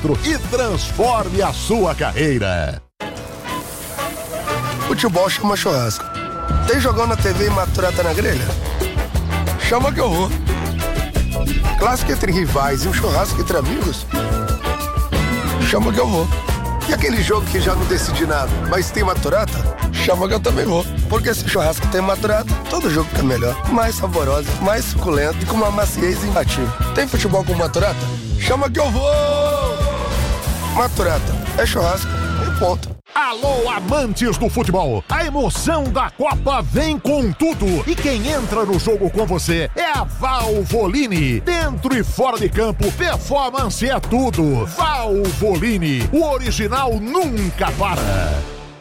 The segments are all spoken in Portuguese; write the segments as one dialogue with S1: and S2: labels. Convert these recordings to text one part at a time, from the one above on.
S1: cadastro e transforme a sua carreira.
S2: Futebol chama churrasco. Tem jogão na TV e maturata na grelha? Chama que eu vou. Clássico entre rivais e um churrasco entre amigos? Chama que eu vou. E aquele jogo que já não decidi nada, mas tem maturata? Chama que eu também vou. Porque se churrasco tem maturata, todo jogo fica melhor. Mais saboroso, mais suculento e com uma maciez imbatível. Tem futebol com maturata? Chama que eu vou! Maturata é churrasco e ponto.
S1: Alô, amantes do futebol! A emoção da Copa vem com tudo! E quem entra no jogo com você é a Valvoline. Dentro e fora de campo, performance é tudo. Valvoline, o original nunca para.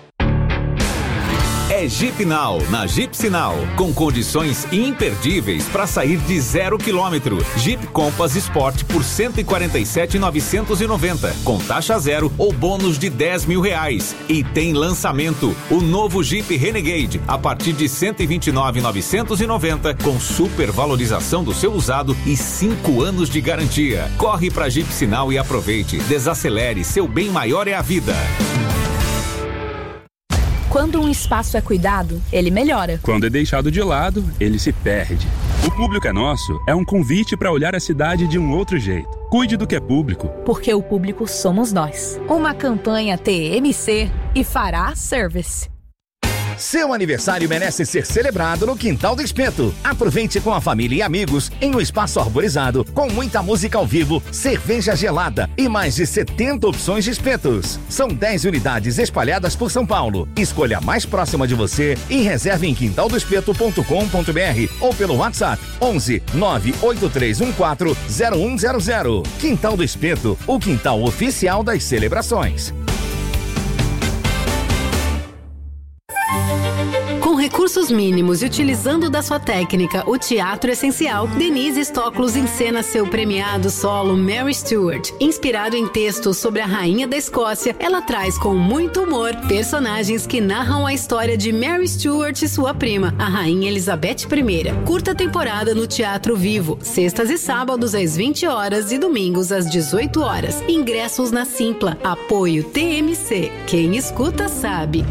S3: É Jeep Now, na Jeep Sinal, com condições imperdíveis para sair de 0 km. Jeep Compass Sport por R$ 147.990, com taxa zero ou bônus de R$10 mil. E tem lançamento, o novo Jeep Renegade, a partir de R$ 129.990, com supervalorização do seu usado e 5 anos de garantia. Corre para Jeep Sinal e aproveite. Desacelere, seu bem maior é a vida.
S4: Quando um espaço é cuidado, ele melhora.
S5: Quando é deixado de lado, ele se perde. O Público é Nosso é um convite para olhar a cidade de um outro jeito. Cuide do que é público.
S4: Porque o público somos nós. Uma campanha TMC e Fará Service.
S6: Seu aniversário merece ser celebrado no Quintal do Espeto. Aproveite com a família e amigos em um espaço arborizado, com muita música ao vivo, cerveja gelada e mais de 70 opções de espetos. São 10 unidades espalhadas por São Paulo. Escolha a mais próxima de você e reserve em quintaldoespeto.com.br ou pelo WhatsApp 11 98314 0100. Quintal do Espeto, o quintal oficial das celebrações.
S7: Com recursos mínimos e utilizando da sua técnica o teatro essencial, Denise Stoklos encena seu premiado solo Mary Stuart. Inspirado em textos sobre a rainha da Escócia, ela traz com muito humor personagens que narram a história de Mary Stuart e sua prima, a rainha Elizabeth I. Curta temporada no Teatro Vivo, sextas e sábados às 20 horas e domingos às 18 horas. Ingressos na Simpla. Apoio TMC. Quem escuta sabe.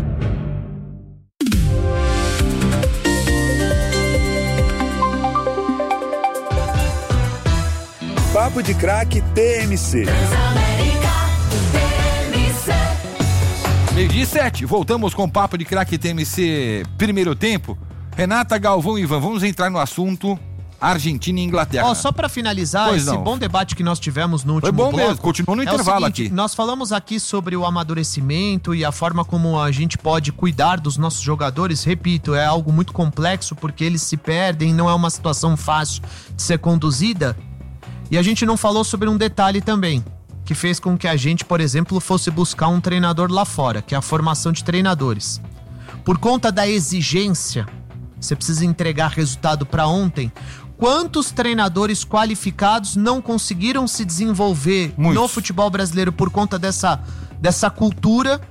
S8: Papo de Craque TMC.
S9: 12:07, voltamos com o Papo de Craque TMC primeiro tempo. Renata, Galvão e Ivan, vamos entrar no assunto Argentina e Inglaterra.
S10: Só para finalizar esse bom debate que nós tivemos no último bloco.
S9: Foi bom mesmo, continuou no intervalo
S10: seguinte,
S9: aqui.
S10: Nós falamos aqui sobre o amadurecimento e a forma como a gente pode cuidar dos nossos jogadores. Repito, é algo muito complexo porque eles se perdem, não é uma situação fácil de ser conduzida. E a gente não falou sobre um detalhe também, que fez com que a gente, por exemplo, fosse buscar um treinador lá fora, que é a formação de treinadores. Por conta da exigência, você precisa entregar resultado para ontem. Quantos treinadores qualificados não conseguiram se desenvolver no futebol brasileiro por conta dessa cultura?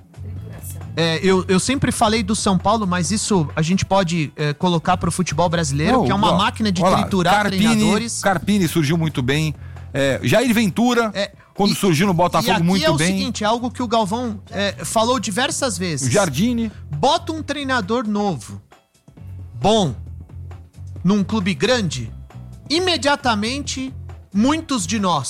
S10: Eu sempre falei do São Paulo, mas isso a gente pode colocar para o futebol brasileiro, que é uma máquina de triturar treinadores.
S9: Carpini surgiu muito bem. Jair Ventura, quando surgiu no Botafogo, muito bem.
S10: E é o seguinte, algo que o Galvão falou diversas vezes.
S9: Jardine.
S10: Bota um treinador novo, bom, num clube grande, imediatamente, muitos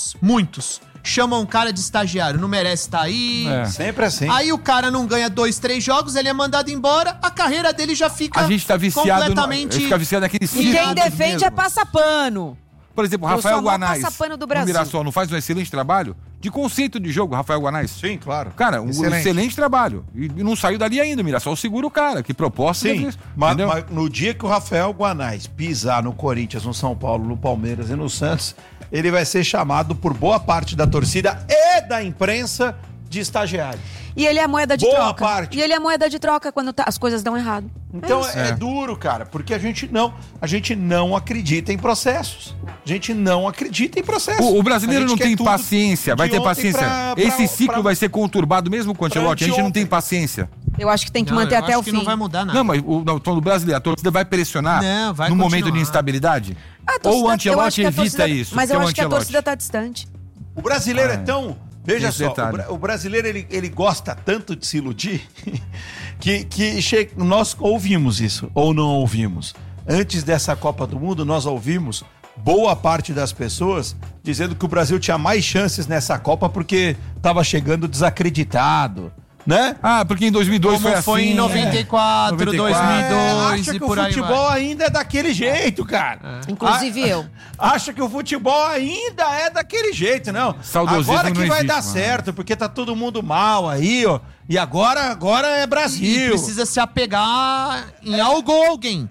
S10: chamam um cara de estagiário, não merece estar aí.
S11: Sempre assim.
S10: Aí o cara não ganha 2, 3 jogos, ele é mandado embora, a carreira dele já fica
S9: a gente tá viciado
S10: completamente...
S9: fica viciado naquele
S12: E quem defende mesmo. É passapano.
S9: Por exemplo, Rafael Guanais,
S12: passapano do Brasil.
S9: no Mirassol, não faz um excelente trabalho? De conceito de jogo, Rafael Guanais.
S11: Sim, claro.
S9: Cara, um excelente trabalho. E não saiu dali ainda, o Mirassol segura o cara, que proposta.
S11: Sim, mas no dia que o Rafael Guanais pisar no Corinthians, no São Paulo, no Palmeiras e no Santos, ele vai ser chamado por boa parte da torcida e da imprensa de estagiário.
S12: E ele é a moeda de
S11: boa
S12: troca.
S11: Parte.
S12: E ele é a moeda de troca quando as coisas dão errado.
S11: Então é duro, cara, porque a gente não acredita em processos. A gente não acredita em processos.
S9: O brasileiro não tem paciência, vai ter paciência. Esse ciclo vai ser conturbado mesmo com o Ancelotti, a gente não tem paciência.
S12: Eu acho que tem que manter até o fim.
S10: Não vai mudar nada.
S9: Não, mas o brasileiro, a torcida vai pressionar no momento de instabilidade? Ou o Ancelotti evita isso?
S12: Mas eu acho que a torcida tá distante.
S11: O brasileiro é tão Veja só, o brasileiro ele gosta tanto de se iludir que nós ouvimos isso, ou não ouvimos. Antes dessa Copa do Mundo, nós ouvimos boa parte das pessoas dizendo que o Brasil tinha mais chances nessa Copa porque estava chegando desacreditado, né?
S9: Ah, porque em 2002
S10: como foi em 94, 2002
S11: acha
S10: e
S11: que
S10: por
S11: o
S10: aí
S11: futebol
S10: vai.
S11: ainda é daquele jeito, cara.
S12: Inclusive eu.
S11: Acha que o futebol ainda é daquele jeito, não.
S9: Saudosismo
S11: agora que
S9: não
S11: vai
S9: existe,
S11: dar
S9: mano.
S11: certo, porque tá todo mundo mal aí, ó. E agora é Brasil.
S10: E precisa se apegar em algo ou alguém.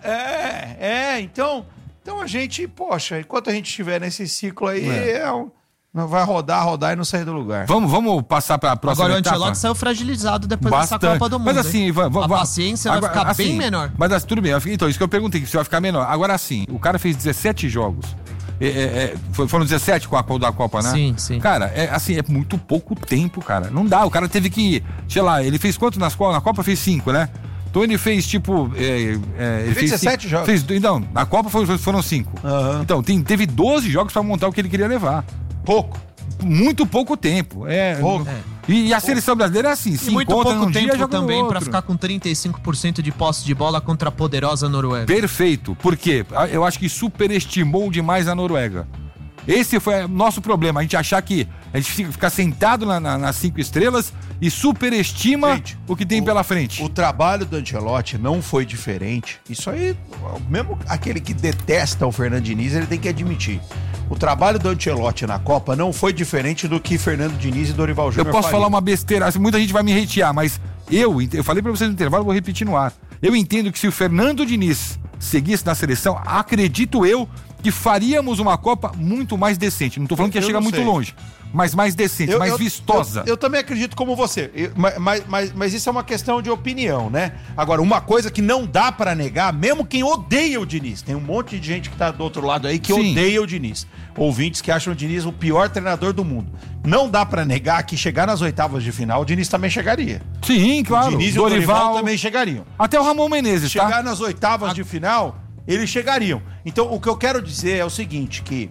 S11: Então a gente, poxa, enquanto a gente estiver nesse ciclo aí, não vai rodar e não sair do lugar.
S9: Vamos passar para a próxima
S10: etapa.
S9: etapa.
S10: Agora o Ancelotti saiu fragilizado depois dessa Copa do Mundo.
S9: Mas assim,
S10: a paciência vai ficar bem menor.
S9: Mas tudo bem, então isso que eu perguntei, se vai ficar menor. Agora sim, o cara fez 17 jogos. Foram 17 com a da Copa, né?
S10: Sim.
S9: Cara, é muito pouco tempo, cara. Não dá, o cara teve que, sei lá, ele fez quanto na Copa? Fez 5, né? Então ele fez tipo... ele
S11: fez 17 jogos.
S9: Então, na Copa foram 5.
S11: Uhum.
S9: Então, teve 12 jogos pra montar o que ele queria levar.
S11: Pouco.
S9: Muito pouco tempo.
S11: Pouco.
S9: E a seleção brasileira é assim, se
S10: muito
S9: encontra
S10: pouco
S9: num
S10: tempo
S9: dia, joga no
S10: também
S9: outro.
S10: pra ficar com 35% de posse de bola contra a poderosa Noruega.
S9: Perfeito. Por quê? Eu acho que superestimou demais a Noruega. Esse foi o nosso problema, a gente achar que a gente fica sentado nas 5 estrelas e superestima o que tem pela frente.
S11: O trabalho do Ancelotti não foi diferente. Isso aí, mesmo aquele que detesta o Fernando Diniz, ele tem que admitir. O trabalho do Ancelotti na Copa não foi diferente do que Fernando Diniz e Dorival Júnior
S9: Eu posso
S11: fariam.
S9: falar uma besteira, muita gente vai me hatear, mas eu falei pra vocês no intervalo, vou repetir no ar. Eu entendo que se o Fernando Diniz seguisse na seleção, acredito eu que faríamos uma Copa muito mais decente. Não tô falando que ia chegar muito longe, mas mais decente, mais vistosa.
S11: Eu também acredito como você, mas isso é uma questão de opinião, né? Agora, uma coisa que não dá pra negar, mesmo quem odeia o Diniz, tem um monte de gente que tá do outro lado aí que odeia o Diniz. Ouvintes que acham o Diniz o pior treinador do mundo. Não dá pra negar que chegar nas oitavas de final, o Diniz também chegaria.
S9: Sim, claro.
S11: O Diniz e o Dorival também chegariam.
S9: Até o Ramon Menezes,
S11: chegar nas oitavas de final, eles chegariam. Então, o que eu quero dizer é o seguinte, que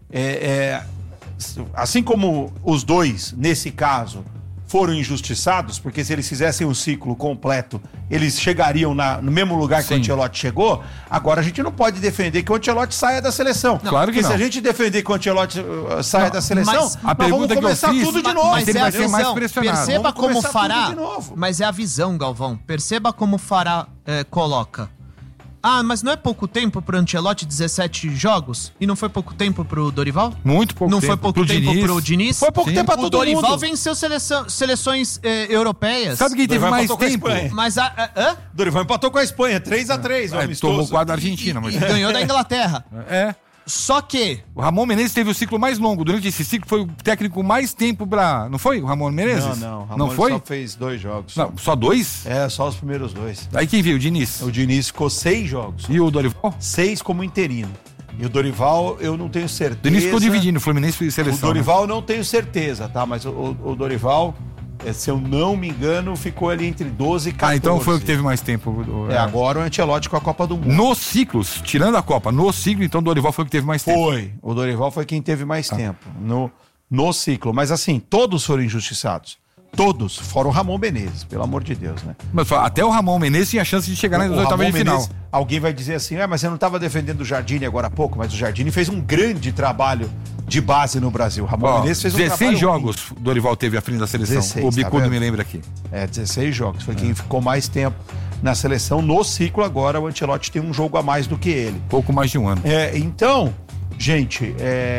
S11: assim como os dois, nesse caso, foram injustiçados, porque se eles fizessem o ciclo completo, eles chegariam no mesmo lugar que o Ancelotti chegou, agora a gente não pode defender que o Ancelotti saia da seleção.
S9: Não, claro que não.
S11: Porque se a gente defender que o Ancelotti saia da seleção, nós vamos começar tudo de novo.
S10: Mas
S9: ele vai ser mais pressionado.
S10: Perceba como fará,
S11: de novo.
S10: mas é a visão, Galvão. Perceba como fará coloca. Ah, mas não é pouco tempo pro Ancelotti, 17 jogos? E não foi pouco tempo pro Dorival?
S9: Muito pouco
S10: não
S9: tempo.
S10: Não foi pouco tempo pro Diniz?
S11: Foi pouco tempo pra todo mundo.
S10: O Dorival venceu seleções europeias.
S9: Sabe quem teve mais tempo?
S10: Mas
S11: Dorival empatou com a Espanha, 3-3.
S9: Tomou 4 da Argentina. Mas...
S10: E ganhou da Inglaterra. Só que...
S9: O Ramon Menezes teve o ciclo mais longo. Durante esse ciclo foi o técnico mais tempo pra... Não foi o Ramon Menezes?
S11: Não.
S9: Não foi?
S11: Só fez 2 jogos.
S9: Não, só 2?
S11: Só os primeiros 2.
S9: Aí quem viu? O Diniz?
S11: O Diniz ficou 6 jogos.
S9: E o Dorival?
S11: 6 como interino. E o Dorival, eu não tenho certeza...
S9: O Diniz ficou dividindo, o Fluminense e seleção.
S11: O Dorival não tenho certeza, tá? Mas o Dorival... se eu não me engano, ficou ali entre 12 e 14.
S9: Então foi o que teve mais tempo.
S11: Agora o Ancelotti com a Copa do Mundo.
S9: Nos ciclos, tirando a Copa, no ciclo, então o Dorival foi o que teve mais tempo.
S11: O Dorival foi quem teve mais tempo no ciclo. Mas assim, todos foram injustiçados. Todos, fora o Ramon Menezes, pelo amor de Deus, né?
S9: Mas até o Ramon Menezes tinha chance de chegar nas oitavas de final.
S11: Alguém vai dizer assim, mas você não estava defendendo o Jardine agora há pouco, mas o Jardine fez um grande trabalho de base no Brasil. O Ramon Menezes fez um
S9: 16 jogos o Dorival teve à frente da seleção.
S11: 16,
S9: o Bicudo me lembra aqui.
S11: 16 jogos. Foi quem ficou mais tempo na seleção. No ciclo agora, o Ancelotti tem um jogo a mais do que ele.
S9: Pouco mais de um ano.
S11: Então, gente,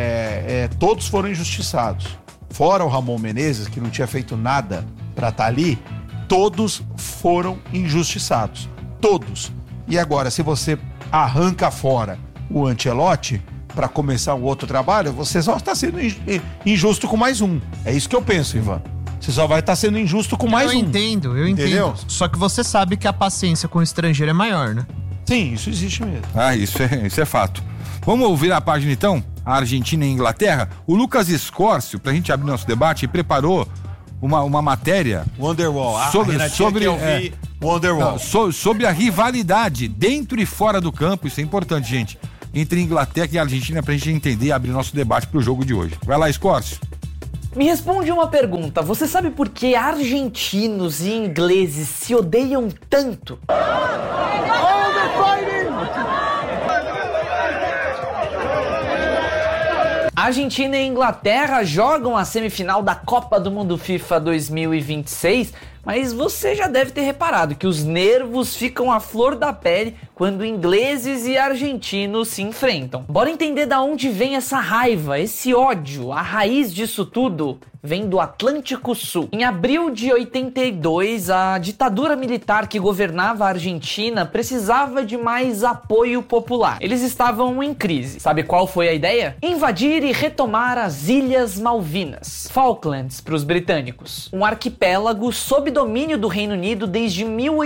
S11: todos foram injustiçados. Fora o Ramon Menezes, que não tinha feito nada pra estar ali, todos foram injustiçados. Todos. E agora, se você arranca fora o Ancelotti para começar um outro trabalho, você só está sendo injusto com mais um. É isso que eu penso, Ivan. Você só vai estar sendo injusto com mais um.
S10: Eu entendo. Entendeu? Só que você sabe que a paciência com o estrangeiro é maior, né?
S11: Sim, isso existe mesmo.
S9: Isso é fato. Vamos ouvir a página então? A Argentina e a Inglaterra. O Lucas Escórcio, pra gente abrir nosso debate, preparou uma matéria
S11: Wonderwall.
S9: Sobre a rivalidade dentro e fora do campo. Isso é importante, gente, entre Inglaterra e Argentina, pra gente entender e abrir nosso debate pro jogo de hoje. Vai lá, Escórcio.
S13: Me responde uma pergunta. Você sabe por que argentinos e ingleses se odeiam tanto? Argentina e Inglaterra jogam a semifinal da Copa do Mundo FIFA 2026, mas você já deve ter reparado que os nervos ficam à flor da pele quando ingleses e argentinos se enfrentam. Bora entender da onde vem essa raiva, esse ódio. A raiz disso tudo vem do Atlântico Sul. Em abril de 82, a ditadura militar que governava a Argentina precisava de mais apoio popular. Eles estavam em crise. Sabe qual foi a ideia? Invadir e retomar as Ilhas Malvinas, Falklands para os britânicos, um arquipélago sob domínio do Reino Unido desde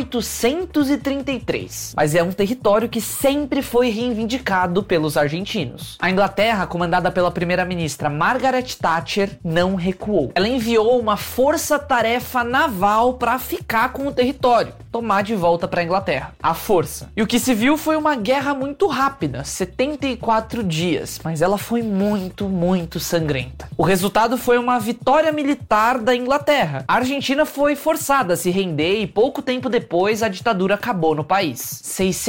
S13: 1833. Mas é um território que sempre foi reivindicado pelos argentinos. A Inglaterra, comandada pela primeira-ministra Margaret Thatcher, não recuou. Ela enviou uma força-tarefa naval para ficar com o território, tomar de volta para a Inglaterra, à força. E o que se viu foi uma guerra muito rápida, 74 dias, mas ela foi muito sangrenta. O resultado foi uma vitória militar da Inglaterra. A Argentina foi forçada a se render e pouco tempo depois a ditadura acabou no país.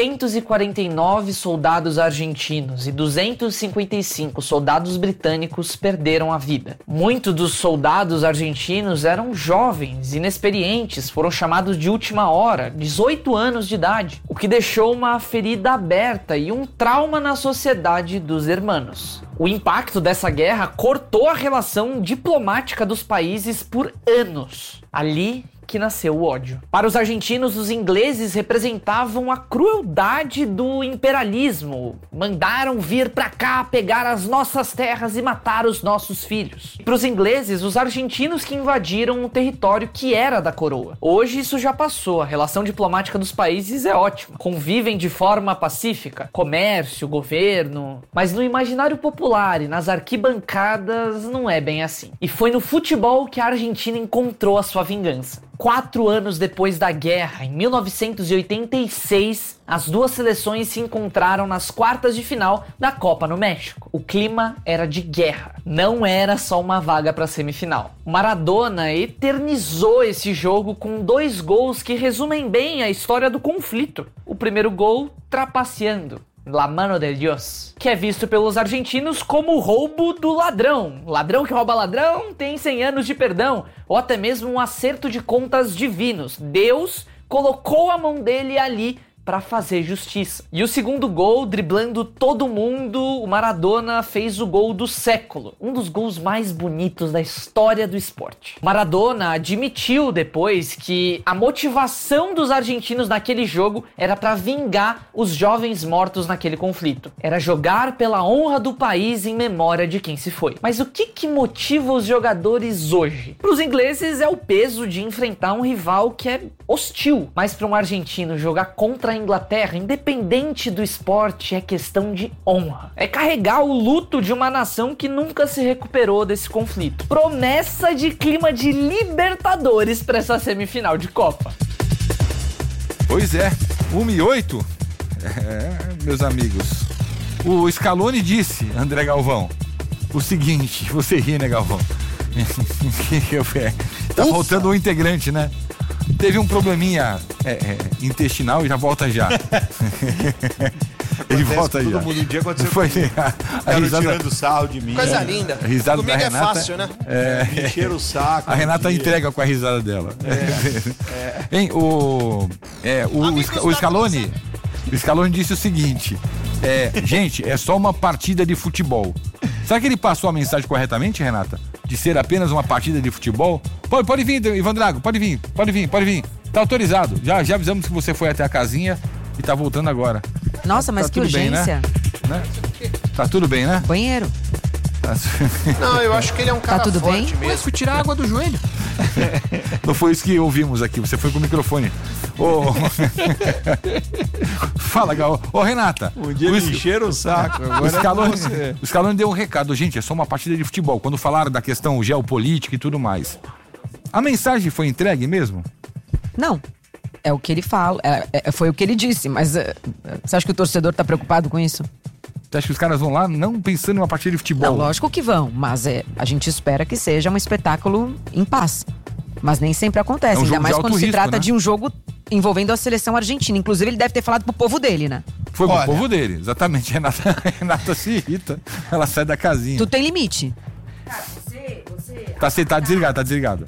S13: 649 soldados argentinos e 255 soldados britânicos perderam a vida. Muitos dos soldados argentinos eram jovens, inexperientes, foram chamados de última hora, 18 anos de idade, o que deixou uma ferida aberta e um trauma na sociedade dos hermanos. O impacto dessa guerra cortou a relação diplomática dos países por anos. Ali que nasceu o ódio. Para os argentinos, os ingleses representavam a crueldade do imperialismo. Mandaram vir pra cá pegar as nossas terras e matar os nossos filhos. Para os ingleses, os argentinos que invadiram um território que era da coroa. Hoje isso já passou, a relação diplomática dos países é ótima. Convivem de forma pacífica, comércio, governo. Mas no imaginário popular e nas arquibancadas não é bem assim. E foi no futebol que a Argentina encontrou a sua vingança. 4 anos depois da guerra, em 1986, as duas seleções se encontraram nas quartas de final da Copa no México. O clima era de guerra, não era só uma vaga para a semifinal. Maradona eternizou esse jogo com 2 gols que resumem bem a história do conflito. O primeiro gol, trapaceando. La mano de Dios, que é visto pelos argentinos como o roubo do ladrão. Ladrão que rouba ladrão tem 100 anos de perdão, ou até mesmo um acerto de contas divinos. Deus colocou a mão dele ali para fazer justiça. E o segundo gol, driblando todo mundo, o Maradona fez o gol do século, um dos gols mais bonitos da história do esporte. Maradona admitiu depois que a motivação dos argentinos naquele jogo era para vingar os jovens mortos naquele conflito. Era jogar pela honra do país em memória de quem se foi. Mas o que motiva os jogadores hoje? Para os ingleses é o peso de enfrentar um rival que é hostil, mas para um argentino jogar contra a Inglaterra, independente do esporte, é questão de honra. É carregar o luto de uma nação que nunca se recuperou desse conflito. Promessa de clima de Libertadores para essa semifinal de Copa.
S9: Pois é, 1-8, meus amigos. O Scaloni disse, André Galvão, o seguinte, você ri, né, Galvão? Tá faltando um integrante, né? Teve um probleminha intestinal e já volta já. Ele volta já. Todo mundo um dia aconteceu. Foi a risada, tirando sarro de mim.
S14: Coisa linda.
S9: A risada
S14: comigo
S9: da Renata,
S14: é fácil, né?
S11: Encher o saco.
S9: A Renata entrega com a risada dela. Hein, o Scaloni. O Scaloni disse o seguinte: gente, é só uma partida de futebol. Será que ele passou a mensagem corretamente, Renata? De ser apenas uma partida de futebol? Pode vir, Ivan Drago, pode vir. Tá autorizado. Já avisamos que você foi até a casinha e tá voltando agora.
S12: Nossa, mas que urgência.
S9: Bem, né? Tá tudo bem, né?
S12: Banheiro.
S14: Não, eu acho que ele é um cara
S12: tudo
S14: forte
S12: bem?
S14: mesmo.
S10: Mas fui tirar a água do joelho.
S9: Não foi isso que ouvimos aqui, você foi com o microfone. Fala, Gal. Renata.
S11: Um dia eles encheram o saco.
S9: O Scaloni deu um recado. Gente, é só uma partida de futebol. Quando falaram da questão geopolítica e tudo mais. A mensagem foi entregue mesmo?
S12: Não. É o que ele fala. Foi o que ele disse, mas você acha que o torcedor tá preocupado com isso?
S9: Você acha que os caras vão lá não pensando em uma partida de futebol?
S12: Não, lógico que vão, mas a gente espera que seja um espetáculo em paz. Mas nem sempre acontece, ainda mais quando se trata de um jogo envolvendo a seleção argentina. Inclusive, ele deve ter falado pro povo dele, né?
S9: Foi pro povo dele, exatamente. Renata se irrita, ela sai da casinha.
S12: Tu tem limite.
S15: Cara, você...
S9: Tá desligado.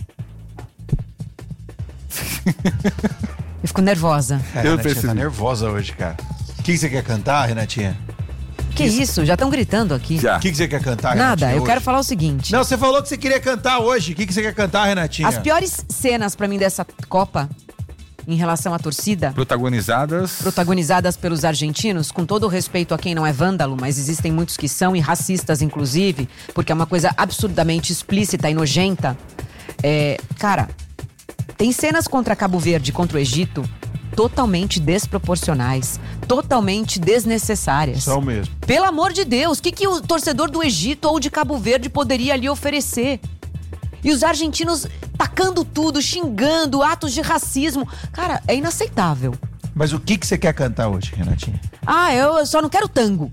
S12: Eu fico nervosa.
S11: Renatinha tá nervosa hoje, cara. O que você quer cantar, Renatinha?
S12: Que isso? Já estão gritando aqui.
S11: O que você quer cantar,
S12: Nada,
S11: Renatinha,
S12: eu quero falar o seguinte.
S11: Não, você falou que você queria cantar hoje. O que você quer cantar, Renatinha?
S12: As piores cenas pra mim dessa Copa, em relação à torcida... Protagonizadas pelos argentinos, com todo o respeito a quem não é vândalo, mas existem muitos que são, e racistas inclusive, porque é uma coisa absurdamente explícita e nojenta. Cara, tem cenas contra Cabo Verde, contra o Egito, totalmente desproporcionais, totalmente desnecessárias.
S11: São mesmo.
S12: Pelo amor de Deus, o que o torcedor do Egito ou de Cabo Verde poderia ali oferecer? E os argentinos tacando tudo, xingando, atos de racismo. Cara, é inaceitável.
S11: Mas o que você quer cantar hoje, Renatinha?
S12: Eu só não quero tango.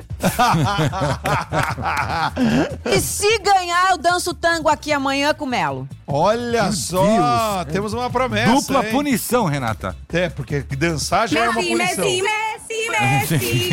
S12: E se ganhar, eu danço tango aqui amanhã com o Melo.
S11: Olha
S9: Meu
S11: só,
S9: Deus.
S11: temos uma promessa.
S9: Dupla
S11: hein?
S9: punição, Renata.
S11: Porque dançar já é uma punição.
S12: Messi.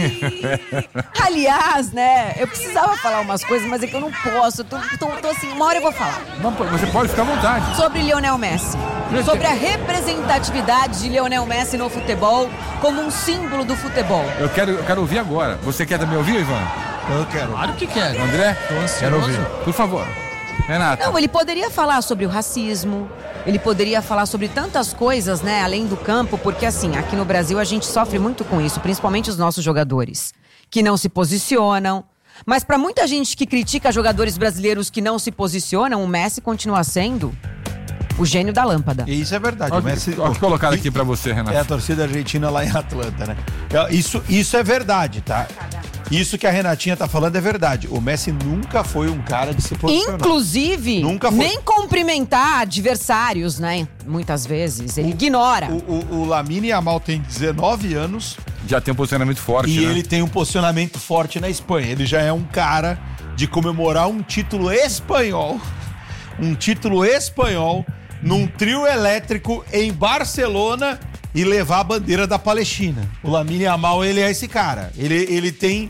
S12: Aliás, né, eu precisava falar umas coisas, mas é que eu não posso. Tô assim, uma hora eu vou falar.
S9: Não, você pode ficar à vontade.
S12: Sobre Lionel Messi. Sobre a representatividade de Lionel Messi no futebol como um símbolo do futebol.
S9: Eu quero ouvir agora. Você quer também ouvir, Ivan?
S11: Eu quero.
S10: Claro que quero.
S9: André?
S10: Tô ansioso.
S9: Quero ouvir. Por favor. Renata.
S12: Não, ele poderia falar sobre o racismo, ele poderia falar sobre tantas coisas, né, além do campo, porque assim, aqui no Brasil a gente sofre muito com isso, principalmente os nossos jogadores, que não se posicionam. Mas pra muita gente que critica jogadores brasileiros que não se posicionam, o Messi continua sendo o gênio da lâmpada.
S11: E isso é verdade.
S9: Olha
S11: o Messi,
S9: colocado aqui pra você, Renato.
S11: É a torcida argentina lá em Atlanta, né? Isso é verdade, tá? Isso que a Renatinha tá falando é verdade. O Messi nunca foi um cara de se posicionar.
S12: Inclusive,
S11: nunca foi.
S12: Nem cumprimentar adversários, né? Muitas vezes. Ele ignora.
S11: O Lamine Yamal tem 19 anos.
S9: Já tem um posicionamento forte,
S11: E
S9: né?
S11: ele tem um posicionamento forte na Espanha. Ele já é um cara de comemorar um título espanhol. Um título espanhol num trio elétrico em Barcelona e levar a bandeira da Palestina. O Lamine Yamal, ele é esse cara. Ele tem...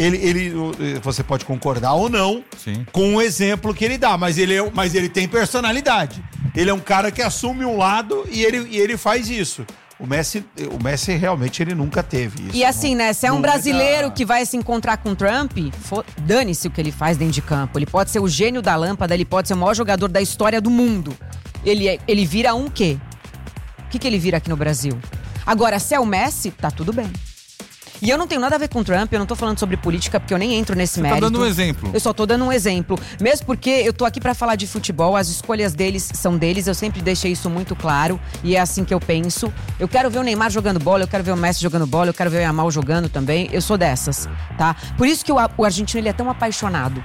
S11: você pode concordar ou não com o exemplo que ele dá, mas ele tem personalidade. Ele é um cara que assume um lado e ele faz isso. O Messi realmente ele nunca teve isso.
S12: E assim, né? Se é um brasileiro que vai se encontrar com Trump, dane-se o que ele faz dentro de campo. Ele pode ser o gênio da lâmpada, ele pode ser o maior jogador da história do mundo. Ele vira um quê? O que ele vira aqui no Brasil? Agora, se é o Messi, tá tudo bem. E eu não tenho nada a ver com Trump, eu não tô falando sobre política, porque eu nem entro nesse mérito.
S9: Tá dando um exemplo.
S12: Eu só tô dando um exemplo. Mesmo porque eu tô aqui pra falar de futebol, as escolhas deles são deles, eu sempre deixei isso muito claro, e é assim que eu penso. Eu quero ver o Neymar jogando bola, eu quero ver o Messi jogando bola, eu quero ver o Yamal jogando também, eu sou dessas, tá? Por isso que o argentino, ele é tão apaixonado,